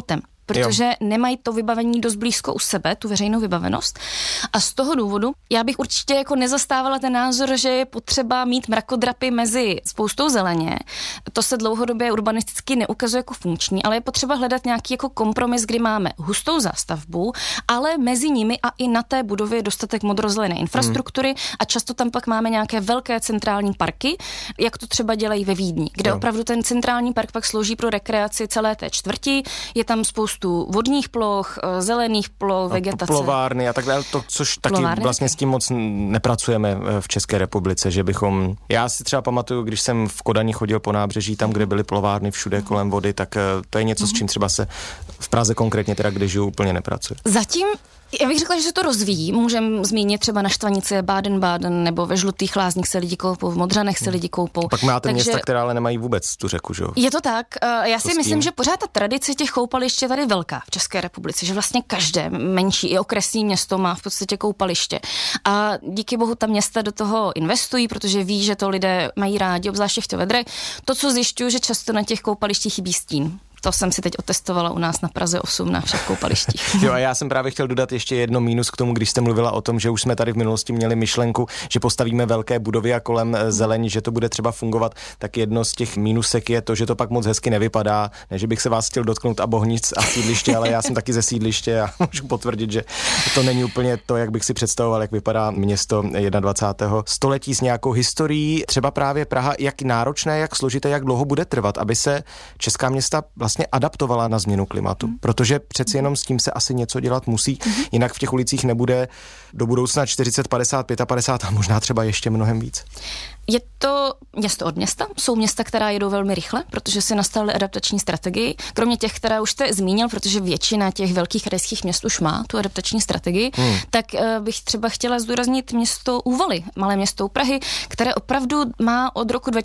protože nemají to vybavení dost blízko u sebe, tu veřejnou vybavenost. A z toho důvodu já bych určitě jako nezastávala ten názor, že je potřeba mít mrakodrapy mezi spoustou zeleně. To se dlouhodobě urbanisticky neukazuje jako funkční, ale je potřeba hledat nějaký jako kompromis, kdy máme hustou zástavbu, ale mezi nimi a i na té budově je dostatek modrozelené infrastruktury a často tam pak máme nějaké velké centrální parky, jak to třeba dělají ve Vídni, kde opravdu ten centrální park pak slouží pro rekreaci celé té čtvrti, je tam spoustu vodních ploch, zelených ploch, vegetace.
Plovárny a tak dále, což taky vlastně s tím moc nepracujeme v České republice, že bychom... Já si třeba pamatuju, když jsem v Kodani chodil po nábřeží, tam, kde byly plovárny všude kolem vody, tak to je něco, s čím třeba se v Praze konkrétně, teda kde žiju, úplně nepracuje.
Zatím já bych řekla, že se to rozvíjí. Můžeme zmínit třeba na Štvanici Baden-Baden, nebo ve Žlutých Lázních se lidi koupou, v Modřanech se lidi koupou.
Pak máte města, která ale nemají vůbec tu řeku, že jo?
Je to tak. Já si myslím, že pořád ta tradice těch koupališť je tady velká v České republice, že vlastně každé menší i okresní město má v podstatě koupaliště. A díky bohu ta města do toho investují, protože ví, že to lidé mají rádi, obzvláště v vedrech. To, co zjišťuju, že často na těch koupalištích chybí stín. To jsem si teď otestovala u nás na Praze 8 na všech koupalištích.
Jo, a já jsem právě chtěl dodat ještě jedno mínus k tomu, když jste mluvila o tom, že už jsme tady v minulosti měli myšlenku, že postavíme velké budovy a kolem zelení, že to bude třeba fungovat, tak jedno z těch mínusek je to, že to pak moc hezky nevypadá. Ne, že bych se vás chtěl dotknout a Bohnic a sídliště, ale já jsem taky ze sídliště a můžu potvrdit, že to není úplně to, jak bych si představoval, jak vypadá město 21. století s nějakou historií. Třeba právě Praha, jak náročné, jak složité, jak dlouho bude trvat, aby se česká města vlastně adaptovala na změnu klimatu, protože přeci jenom s tím se asi něco dělat musí, jinak v těch ulicích nebude do budoucna 40, 50, 55 a možná třeba ještě mnohem víc.
Je to město od města, jsou města, která jedou velmi rychle, protože si nastavili adaptační strategii, kromě těch, která už jste zmínil, protože většina těch velkých krajských měst už má tu adaptační strategii, tak bych třeba chtěla zdůraznit město Úvaly, malé město u Prahy, které opravdu má od roku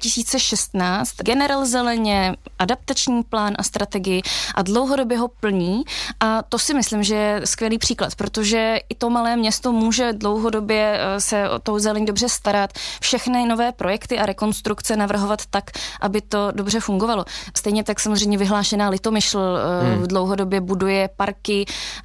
2016 generál zeleně, adaptační plán a strategii a dlouhodobě ho plní a to si myslím, že je skvělý příklad, protože i to malé město může dlouhodobě se o tou zeleň dobře starat, všechny nové projekty a rekonstrukce navrhovat tak, aby to dobře fungovalo. Stejně tak samozřejmě vyhlášená Litomyšl dlouhodobě buduje parky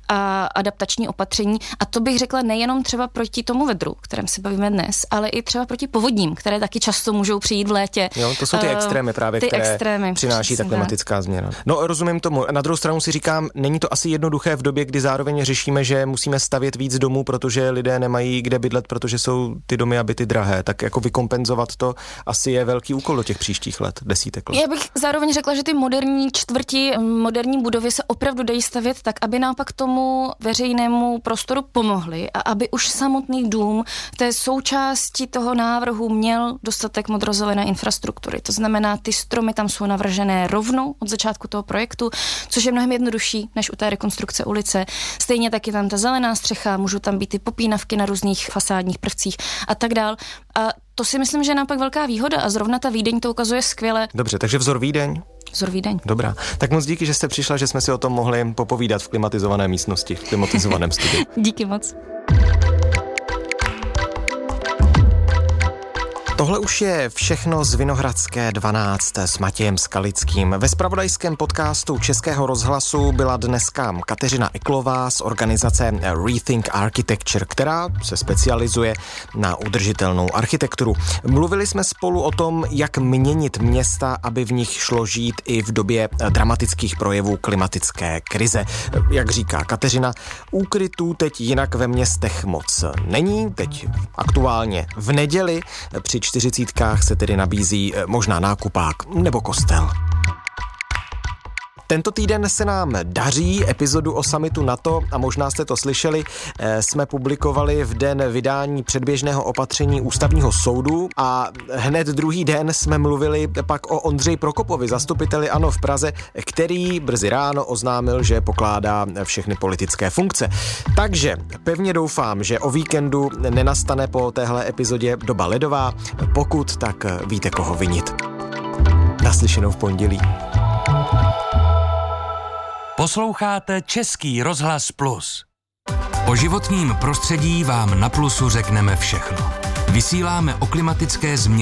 a adaptační opatření a to bych řekla nejenom třeba proti tomu vedru, kterém se bavíme dnes, ale i třeba proti povodním, které taky často můžou přijít v létě.
Jo, to jsou ty extrémy právě, které extrémy, přináší ta klimatická změna. No, rozumím tomu. Na druhou stranu si říkám, není to asi jednoduché v době, kdy zároveň řešíme, že musíme stavět víc domů, protože lidé nemají kde bydlet, protože jsou ty domy a byty drahé. Tak jako vykompenzovat to asi je velký úkol do těch příštích let, desítek let.
Já bych zároveň řekla, že ty moderní čtvrti, moderní budovy se opravdu dají stavět tak, aby naopak tomu veřejnému prostoru pomohly a aby už samotný dům té součásti toho návrhu měl dostatek modrozelené infrastruktury. To znamená, ty stromy tam jsou navržené rovnou od začátku toho projektu, což je mnohem jednodušší než u té rekonstrukce ulice. Stejně taky tam ta zelená střecha, můžou tam být ty popínavky na různých fasádních prvcích a tak dál. A to si myslím, že je naopak velká výhoda a zrovna ta Vídeň to ukazuje skvěle.
Dobře, takže vzor Vídeň?
Vzor Vídeň.
Dobrá. Tak moc díky, že jste přišla, že jsme si o tom mohli popovídat v klimatizované místnosti, v klimatizovaném studiu.
Díky moc.
Tohle už je všechno z Vinohradské 12 s Matějem Skalickým. Ve zpravodajském podcastu Českého rozhlasu byla dneska Kateřina Eklová z organizace Rethink Architecture, která se specializuje na udržitelnou architekturu. Mluvili jsme spolu o tom, jak měnit města, aby v nich šlo žít i v době dramatických projevů klimatické krize. Jak říká Kateřina, úkrytů teď jinak ve městech moc není. Teď aktuálně v neděli při 40 se tedy nabízí možná nákupák nebo kostel. Tento týden se nám daří, epizodu o summitu NATO, a možná jste to slyšeli, jsme publikovali v den vydání předběžného opatření ústavního soudu a hned druhý den jsme mluvili pak o Ondřeji Prokopovi, zastupiteli ANO v Praze, který brzy ráno oznámil, že pokládá všechny politické funkce. Takže pevně doufám, že o víkendu nenastane po téhle epizodě doba ledová, pokud tak víte, koho vinit. Naslyšenou v pondělí.
Posloucháte Český rozhlas Plus. O životním prostředí vám na Plusu řekneme všechno. Vysíláme o klimatické změně,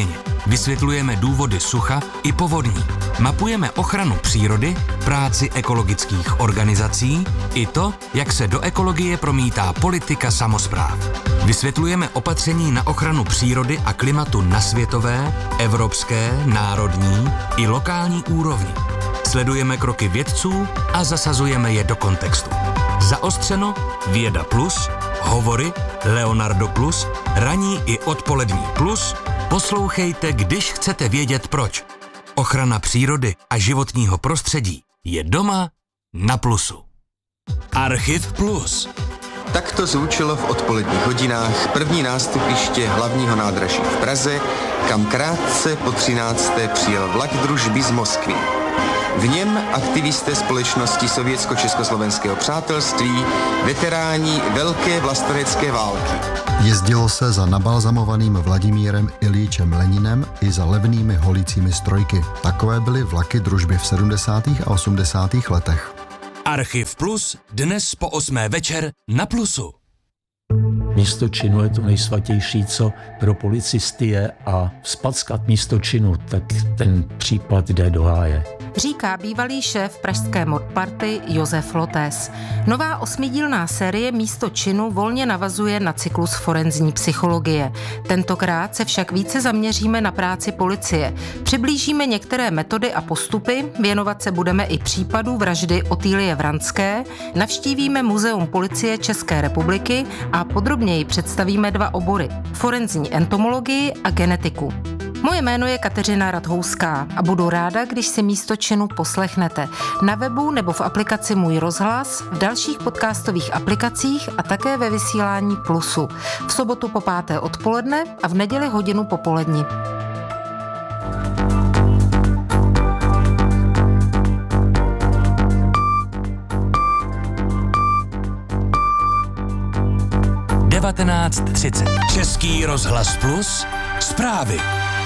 Vysvětlujeme důvody sucha i povodní. Mapujeme ochranu přírody, práci ekologických organizací i to, jak se do ekologie promítá politika samospráv. Vysvětlujeme opatření na ochranu přírody a klimatu na světové, evropské, národní i lokální úrovni. Sledujeme kroky vědců a zasazujeme je do kontextu. Zaostřeno, Věda Plus, Hovory, Leonardo Plus, ranní i odpolední plus. Poslouchejte, když chcete vědět proč. Ochrana přírody a životního prostředí je doma na Plusu. Archiv Plus.
Takto zvučilo v odpoledních hodinách první nástupiště hlavního nádraží v Praze, kam krátce po 13. přijel vlak družby z Moskvy. V něm aktivisté společnosti Sovětsko-československého přátelství, veteráni Velké vlastenecké války.
Jezdilo se za nabalzamovaným Vladimírem Iljičem Leninem i za levnými holícími strojky. Takové byly vlaky družby v 70. a 80. letech.
Archiv Plus dnes po 8. večer na Plusu.
Místo činu je to nejsvatější, co pro policisty je, a vzpackat místo činu, tak ten případ jde do háje.
Říká bývalý šéf pražské modparty Josef Lotes. Nová 8dílná série Místo činu volně navazuje na cyklus forenzní psychologie. Tentokrát se však více zaměříme na práci policie. Přiblížíme některé metody a postupy, věnovat se budeme i případu vraždy Otýlie Vranské, navštívíme Muzeum policie České republiky a podrobněji představíme 2 obory: forenzní entomologii a genetiku. Moje jméno je Kateřina Radhouská a budu ráda, když si Místo činu poslechnete na webu nebo v aplikaci Můj rozhlas, v dalších podcastových aplikacích a také ve vysílání Plusu. V sobotu po 5. odpoledne a v neděli hodinu popolední.
Český rozhlas Plus, zprávy.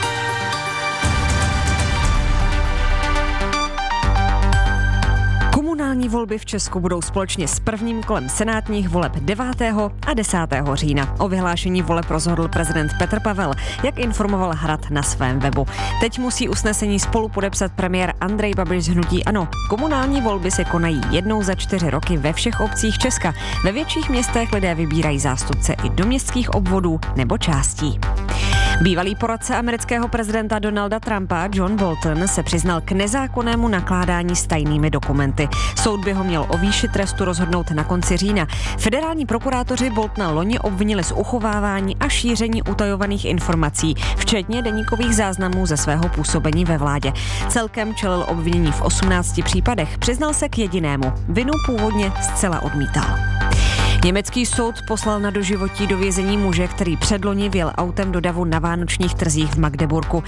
Komunální volby v Česku budou společně s prvním kolem senátních voleb 9. a 10. října. O vyhlášení voleb rozhodl prezident Petr Pavel, jak informoval Hrad na svém webu. Teď musí usnesení spolu podepsat premiér Andrej Babiš z hnutí ANO. Komunální volby se konají jednou za 4 roky ve všech obcích Česka. Ve větších městech lidé vybírají zástupce i do městských obvodů nebo částí. Bývalý poradce amerického prezidenta Donalda Trumpa John Bolton se přiznal k nezákonnému nakládání s tajnými dokumenty. Soud by ho měl o výši trestu rozhodnout na konci října. Federální prokurátoři Boltona loni obvinili z uchovávání a šíření utajovaných informací, včetně deníkových záznamů ze svého působení ve vládě. Celkem čelil obvinění v 18 případech, přiznal se k jedinému. Vinu původně zcela odmítal. Německý soud poslal na doživotí do vězení muže, který předloni vjel autem do davu na vánočních trzích v Magdeburku.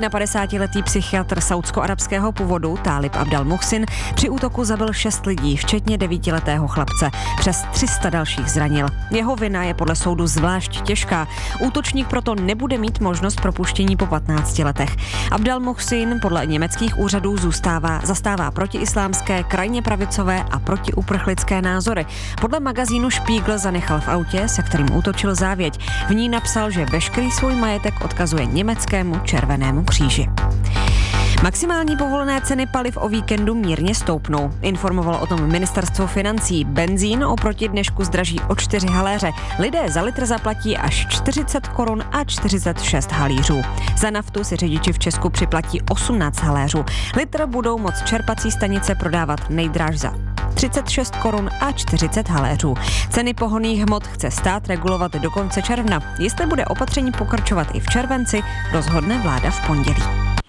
51letý psychiatr saúdsko-arabského původu Tálib Abdal Muhsin při útoku zabil 6 lidí, včetně 9letého chlapce. Přes 300 dalších zranil. Jeho vina je podle soudu zvlášť těžká. Útočník proto nebude mít možnost propuštění po 15 letech. Abdal Muhsin podle německých úřadů zastává protiislámské, krajně pravicové a protiuprchlické názory. Podle magazínu Spiegel zanechal v autě, se kterým útočil, závěť. V ní napsal, že veškerý svůj majetek odkazuje německému Červenému kříži. Maximální povolené ceny paliv o víkendu mírně stoupnou. Informovalo o tom ministerstvo financí. Benzín oproti dnešku zdraží o 4 haléře. Lidé za litr zaplatí až 40 korun a 46 halířů. Za naftu si řidiči v Česku připlatí 18 haléřů. Litr budou moct čerpací stanice prodávat nejdráž za 36 korun a 40 haléřů. Ceny pohonných hmot chce stát regulovat do konce června. Jestli bude opatření pokračovat i v červenci, rozhodne vláda v pondělí.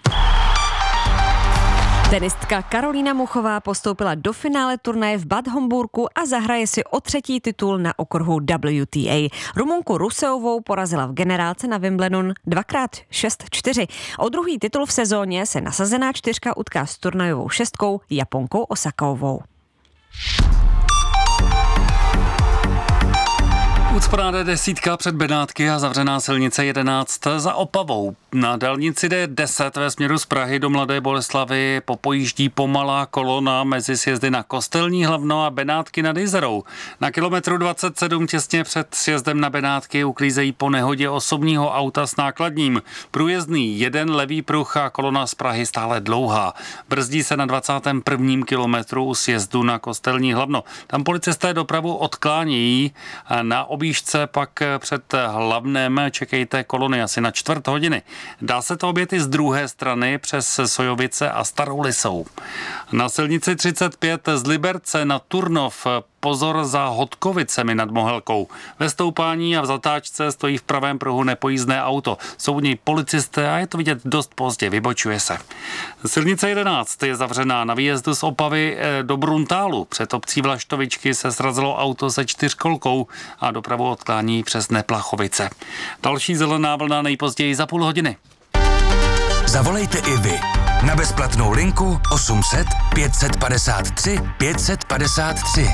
Tenistka Karolína Muchová postoupila do finále turnaje v Bad Homburku a zahraje si o 3. titul na okruhu WTA. Rumunku Ruseovou porazila v generálce na Wimbledon 2x6-4. O 2. titul v sezóně se nasazená 4 utká s turnajovou 6 Japonkou Osakovou.
Ucpaná D10 před Benátky a zavřená silnice 11 za Opavou. Na dálnici D10 ve směru z Prahy do Mladé Boleslavi popojíždí pomalá kolona mezi sjezdy na Kostelní Hlavno a Benátky nad Jizerou. Na kilometru 27 těsně před sjezdem na Benátky uklízejí po nehodě osobního auta s nákladním. Průjezdný jeden levý pruh a kolona z Prahy stále dlouhá. Brzdí se na 21. kilometru u sjezdu na Kostelní Hlavno. Tam policisté dopravu odklánějí a na objížďce pak před Hlavnem čekejte kolony asi na 4 hodiny. Dá se to objet i z druhé strany přes Sojovice a Starou Lisou. Na silnici 35 z Liberce na Turnov pozor za Hodkovicemi nad Mohelkou. Ve stoupání a v zatáčce stojí v pravém pruhu nepojízdné auto. Jsou v něj policisté a je to vidět dost pozdě, vybočuje se. Silnice 11 je zavřená na výjezdu z Opavy do Bruntálu. Před obcí Vlaštovičky se srazilo auto se 4kolkou a dopravu odklání přes Neplachovice. Další zelená vlna nejpozději za půl hodiny.
Zavolejte i vy na bezplatnou linku 800 553 553.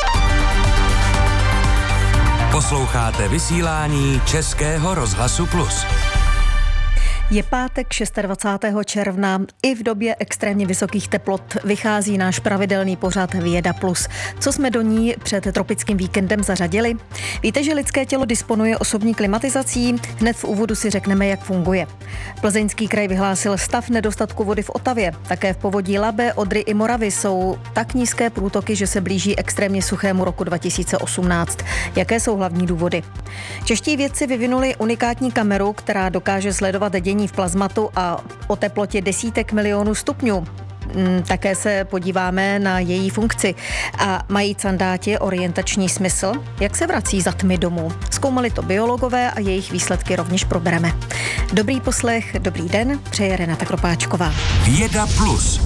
Posloucháte vysílání Českého rozhlasu Plus.
Je pátek 26. června. I v době extrémně vysokých teplot vychází náš pravidelný pořad Věda Plus. Co jsme do ní před tropickým víkendem zařadili? Víte, že lidské tělo disponuje osobní klimatizací? Hned v úvodu si řekneme, jak funguje. Plzeňský kraj vyhlásil stav nedostatku vody v Otavě. Také v povodí Labe, Odry i Moravy jsou tak nízké průtoky, že se blíží extrémně suchému roku 2018. Jaké jsou hlavní důvody? Čeští vědci vyvinuli unikátní kameru, která dokáže sledovat dění v plazmatu a o teplotě desítek milionů stupňů. Také se podíváme na její funkci. A mají sandáti orientační smysl? Jak se vrací za tmy domů? Zkoumali to biologové a jejich výsledky rovněž probereme. Dobrý poslech, dobrý den, přeje Renata Kropáčková.
Věda Plus.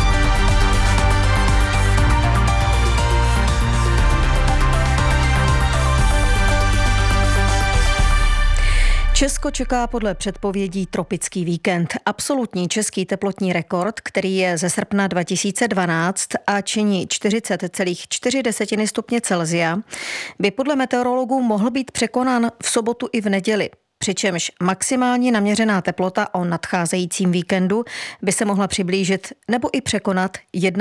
Česko čeká podle předpovědí tropický víkend. Absolutní český teplotní rekord, který je ze srpna 2012 a činí 40,4 stupně Celsia, by podle meteorologů mohl být překonán v sobotu i v neděli. Přičemž maximální naměřená teplota o nadcházejícím víkendu by se mohla přiblížit nebo i překonat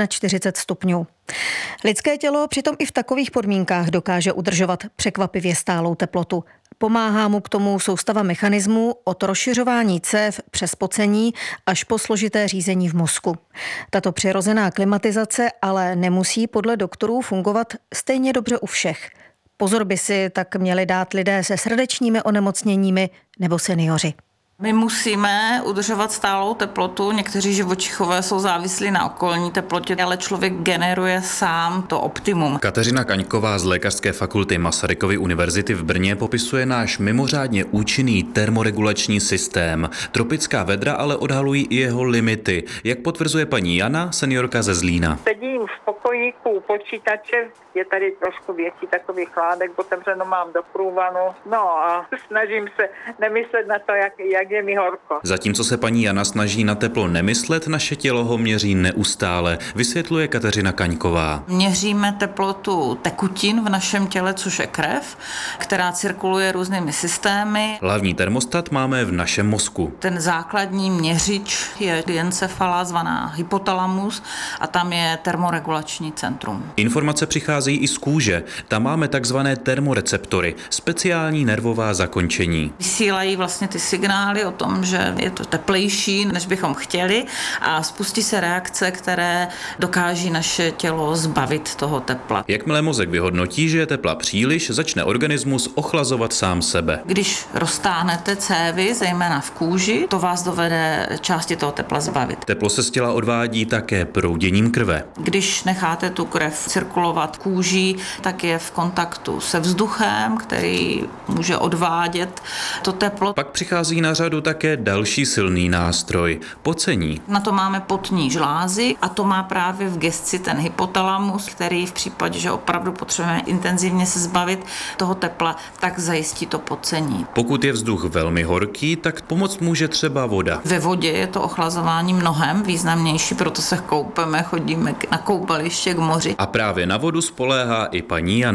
41 stupňů. Lidské tělo přitom i v takových podmínkách dokáže udržovat překvapivě stálou teplotu. Pomáhá mu k tomu soustava mechanismů od rozšiřování cév přes pocení až po složité řízení v mozku. Tato přirozená klimatizace ale nemusí podle doktorů fungovat stejně dobře u všech. Pozor by si tak měli dát lidé se srdečními onemocněními nebo seniori.
My musíme udržovat stálou teplotu. Někteří živočichové jsou závislí na okolní teplotě, ale člověk generuje sám to optimum.
Kateřina Kaňková z Lékařské fakulty Masarykovy univerzity v Brně popisuje náš mimořádně účinný termoregulační systém. Tropická vedra ale odhalují i jeho limity. Jak potvrzuje paní Jana, seniorka ze Zlína.
Sedím v pokojíku u počítače, je tady trošku větší takový chládek, otevřeno mám do průvanu, no a snažím se nemyslet na to, jak je mi horko.
Zatímco se paní Jana snaží na teplo nemyslet, naše tělo ho měří neustále, vysvětluje Kateřina Kaňková.
Měříme teplotu tekutin v našem těle, což je krev, která cirkuluje různými systémy.
Hlavní termostat máme v našem mozku.
Ten základní měřič je diencefala, zvaná hypotalamus, a tam je termoregulační centrum.
Informace přicházejí i z kůže. Tam máme takzvané termoreceptory, speciální nervová zakončení.
Vysílají vlastně ty signály o tom, že je to teplejší, než bychom chtěli, a spustí se reakce, které dokáží naše tělo zbavit toho tepla.
Jakmile mozek vyhodnotí, že je tepla příliš, začne organismus ochlazovat sám sebe.
Když roztáhnete cévy, zejména v kůži, to vás dovede části toho tepla zbavit.
Teplo se z těla odvádí také prouděním krve.
Když necháte tu krev cirkulovat kůží, tak je v kontaktu se vzduchem, který může odvádět to teplo.
Pak přichází na řadu také další silný nástroj – pocení.
Na to máme potní žlázy a to má právě v gesci ten hypotalamus, který v případě, že opravdu potřebujeme intenzivně se zbavit toho tepla, tak zajistí to pocení.
Pokud je vzduch velmi horký, tak pomoct může třeba voda.
Ve vodě je to ochlazování mnohem významnější, proto se koupeme, chodíme na koupaliště k moři.
A právě na vodu spoléhá i paní Jana.
To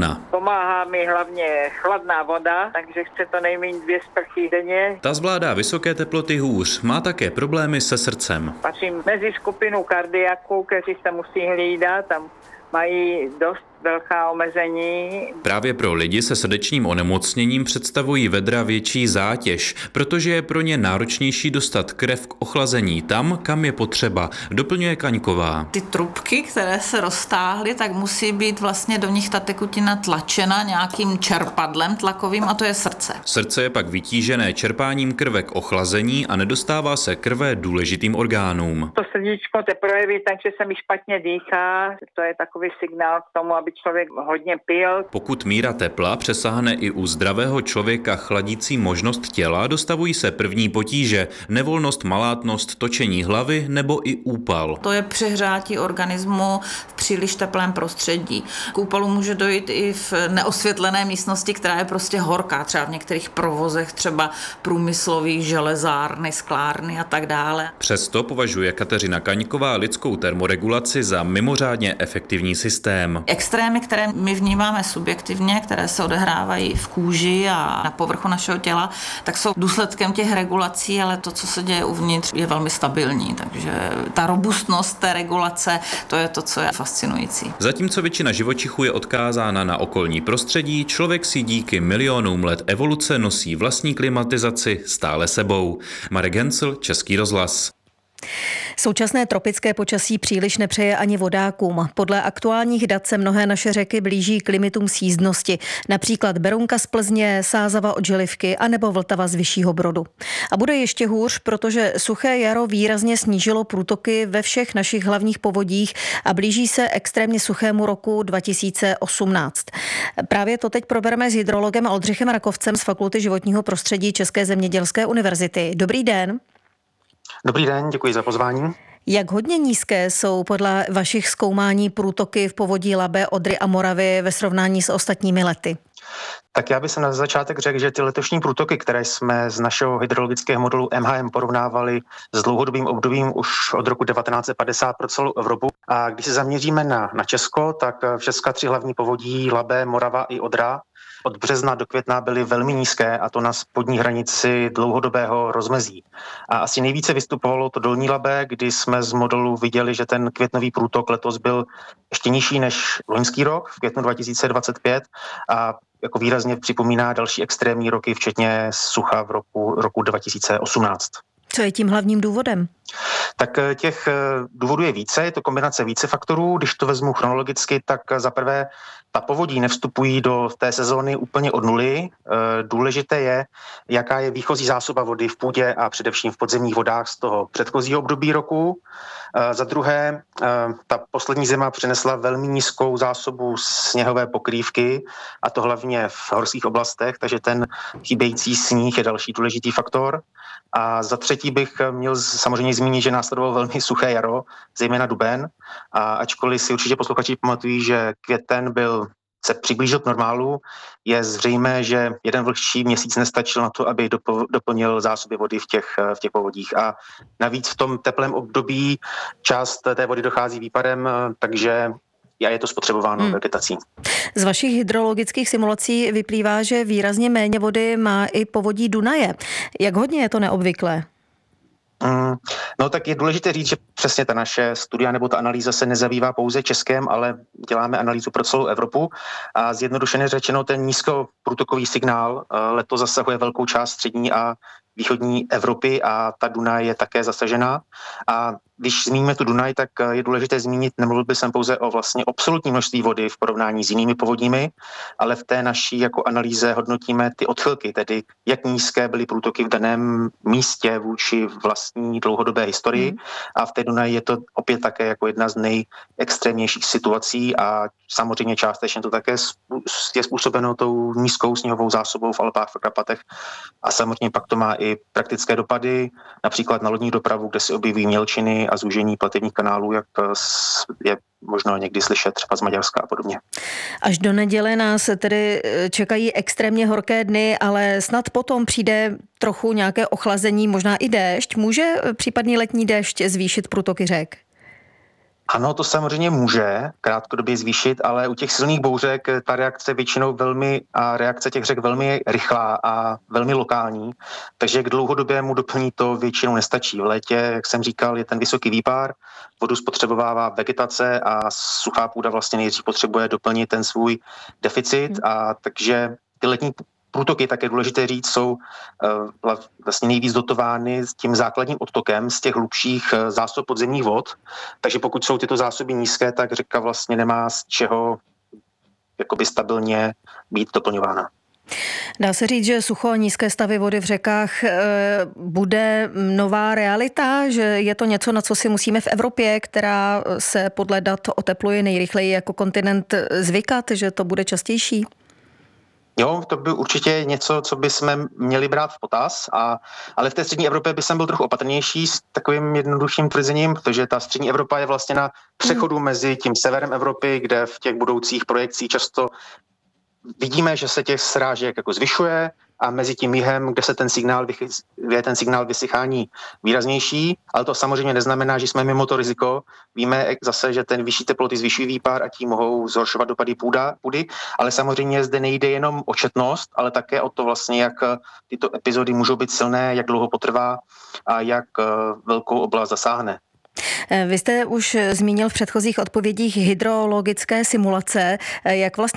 Pomáhá mi hlavně chladná voda, takže chce to nejméně 2 sprchy denně.
Ta zvládá vysoké teploty hůř, má také problémy se srdcem.
Patřím mezi skupinu kardiaků, kteří se musí hlídat, tam mají dost velká omezení.
Právě pro lidi se srdečním onemocněním představují vedra větší zátěž, protože je pro ně náročnější dostat krev k ochlazení tam, kam je potřeba, doplňuje Kaňková.
Ty trubky, které se roztáhly, tak musí být vlastně do nich ta tekutina tlačena nějakým čerpadlem tlakovým a to je srdce.
Srdce je pak vytížené čerpáním krve k ochlazení a nedostává se krve důležitým orgánům.
To srdíčko se projeví, takže se mi špatně dýchá, to je takový signál k tomu, aby člověk hodně pil.
Pokud míra tepla přesáhne i u zdravého člověka chladící možnost těla, dostavují se první potíže, nevolnost, malátnost, točení hlavy nebo i úpal.
To je přehřátí organismu v příliš teplém prostředí. K úpalu může dojít i v neosvětlené místnosti, která je prostě horká, třeba v některých provozech, třeba průmyslových, železárny, sklárny a tak dále.
Přesto považuje Kateřina Kaňková lidskou termoregulaci za mimořádně efektivní systém.
Extrémy, které my vnímáme subjektivně, které se odehrávají v kůži a na povrchu našeho těla, tak jsou důsledkem těch regulací, ale to, co se děje uvnitř, je velmi stabilní. Takže ta robustnost té regulace, to je to, co je fascinující.
Zatímco většina živočichů je odkázána na okolní prostředí, člověk si díky milionům let evoluce nosí vlastní klimatizaci stále sebou. Marek Hencl, Český rozhlas.
Současné tropické počasí příliš nepřeje ani vodákům. Podle aktuálních dat se mnohé naše řeky blíží k limitům sjízdnosti. Například Berounka z Plzně, Sázava od Želivky anebo Vltava z Vyššího Brodu. A bude ještě hůř, protože suché jaro výrazně snížilo průtoky ve všech našich hlavních povodích a blíží se extrémně suchému roku 2018. Právě to teď probereme s hydrologem Oldřichem Rakovcem z Fakulty životního prostředí České zemědělské univerzity. Dobrý den.
Dobrý den, děkuji za pozvání.
Jak hodně nízké jsou podle vašich zkoumání průtoky v povodí Labe, Odry a Moravy ve srovnání s ostatními lety?
Tak já bych se na začátek řekl, že ty letošní průtoky, které jsme z našeho hydrologického modelu MHM porovnávali s dlouhodobým obdobím už od roku 1950 pro celou Evropu. A když se zaměříme na Česko, tak všechna 3 hlavní povodí Labe, Morava i Odra od března do května byly velmi nízké, a to na spodní hranici dlouhodobého rozmezí. A asi nejvíce vystupovalo to dolní Labe, kdy jsme z modelu viděli, že ten květnový průtok letos byl ještě nižší než loňský rok v květnu 2025 a jako výrazně připomíná další extrémní roky, včetně sucha v roku 2018.
Co je tím hlavním důvodem?
Tak těch důvodů je více, je to kombinace více faktorů. Když to vezmu chronologicky, tak za prvé ta povodí nevstupují do té sezóny úplně od nuly. Důležité je, jaká je výchozí zásoba vody v půdě a především v podzemních vodách z toho předchozího období roku. Za druhé, ta poslední zima přinesla velmi nízkou zásobu sněhové pokrývky, a to hlavně v horských oblastech, takže ten chybějící sníh je další důležitý faktor. A za třetí bych měl samozřejmě zmínit, že následovalo velmi suché jaro, zejména duben. A ačkoliv si určitě posluchači pamatují, že květen se přiblížil k normálu, je zřejmé, že jeden vlhčí měsíc nestačil na to, aby doplnil zásoby vody v těch povodích. A navíc v tom teplém období část té vody dochází výparem, takže je to spotřebováno vegetací.
Z vašich hydrologických simulací vyplývá, že výrazně méně vody má i povodí Dunaje. Jak hodně je to neobvyklé?
No tak je důležité říct, že přesně ta naše studia nebo ta analýza se nezabývá pouze Českem, ale děláme analýzu pro celou Evropu a zjednodušeně řečeno ten nízkoprůtokový signál letos zasahuje velkou část střední a východní Evropy a ta Dunaj je také zasažena. A když zmíníme tu Dunaj, tak je důležité zmínit, nemluvil bych pouze o vlastně absolutní množství vody v porovnání s jinými povodími, ale v té naší jako analýze hodnotíme ty odchylky, tedy jak nízké byly průtoky v daném místě vůči vlastní dlouhodobé historii. A v té Dunaji je to opět také jako jedna z nejextrémnějších situací a samozřejmě částečně to také je způsobeno tou nízkou sněhovou zásobou v Alpách, v Karpatech a samozřejmě pak to má i praktické dopady, například na lodní dopravu, kde se objeví mělčiny a zúžení platebních kanálů, jak je možno někdy slyšet třeba z Maďarska a podobně.
Až do neděle nás tedy čekají extrémně horké dny, ale snad potom přijde trochu nějaké ochlazení, možná i déšť. Může případný letní déšť zvýšit průtoky řek?
Ano, to samozřejmě může krátkodobě zvýšit, ale u těch silných bouřek ta reakce většinou reakce těch řek velmi rychlá a velmi lokální, takže k dlouhodobému doplnění to většinou nestačí. V létě, jak jsem říkal, je ten vysoký výpár, vodu spotřebovává vegetace a suchá půda vlastně nejdřív potřebuje doplnit ten svůj deficit a takže ty letní průtoky, tak je důležité říct, jsou vlastně nejvíc dotovány s tím základním odtokem z těch hlubších zásob podzemních vod. Takže pokud jsou tyto zásoby nízké, tak řeka vlastně nemá z čeho jakoby stabilně být doplňována.
Dá se říct, že sucho a nízké stavy vody v řekách bude nová realita, že je to něco, na co si musíme v Evropě, která se podle dat otepluje nejrychleji jako kontinent, zvykat, že to bude častější?
Jo, to by určitě něco, co bychom měli brát v potaz, ale v té střední Evropě by jsem byl trochu opatrnější s takovým jednodušším tvrzením, protože ta střední Evropa je vlastně na přechodu mezi tím severem Evropy, kde v těch budoucích projekcích často vidíme, že se těch srážek jako zvyšuje a mezi tím jihem, kde se ten signál vysychání výraznější, ale to samozřejmě neznamená, že jsme mimo to riziko. Víme zase, že ten vyšší teploty zvyšují výpar a tím mohou zhoršovat dopady půdy, ale samozřejmě zde nejde jenom o četnost, ale také o to vlastně, jak tyto epizody můžou být silné, jak dlouho potrvá a jak velkou oblast zasáhne.
Vy jste už zmínil v předchozích odpovědích hydrologické simulace. Jak vlastně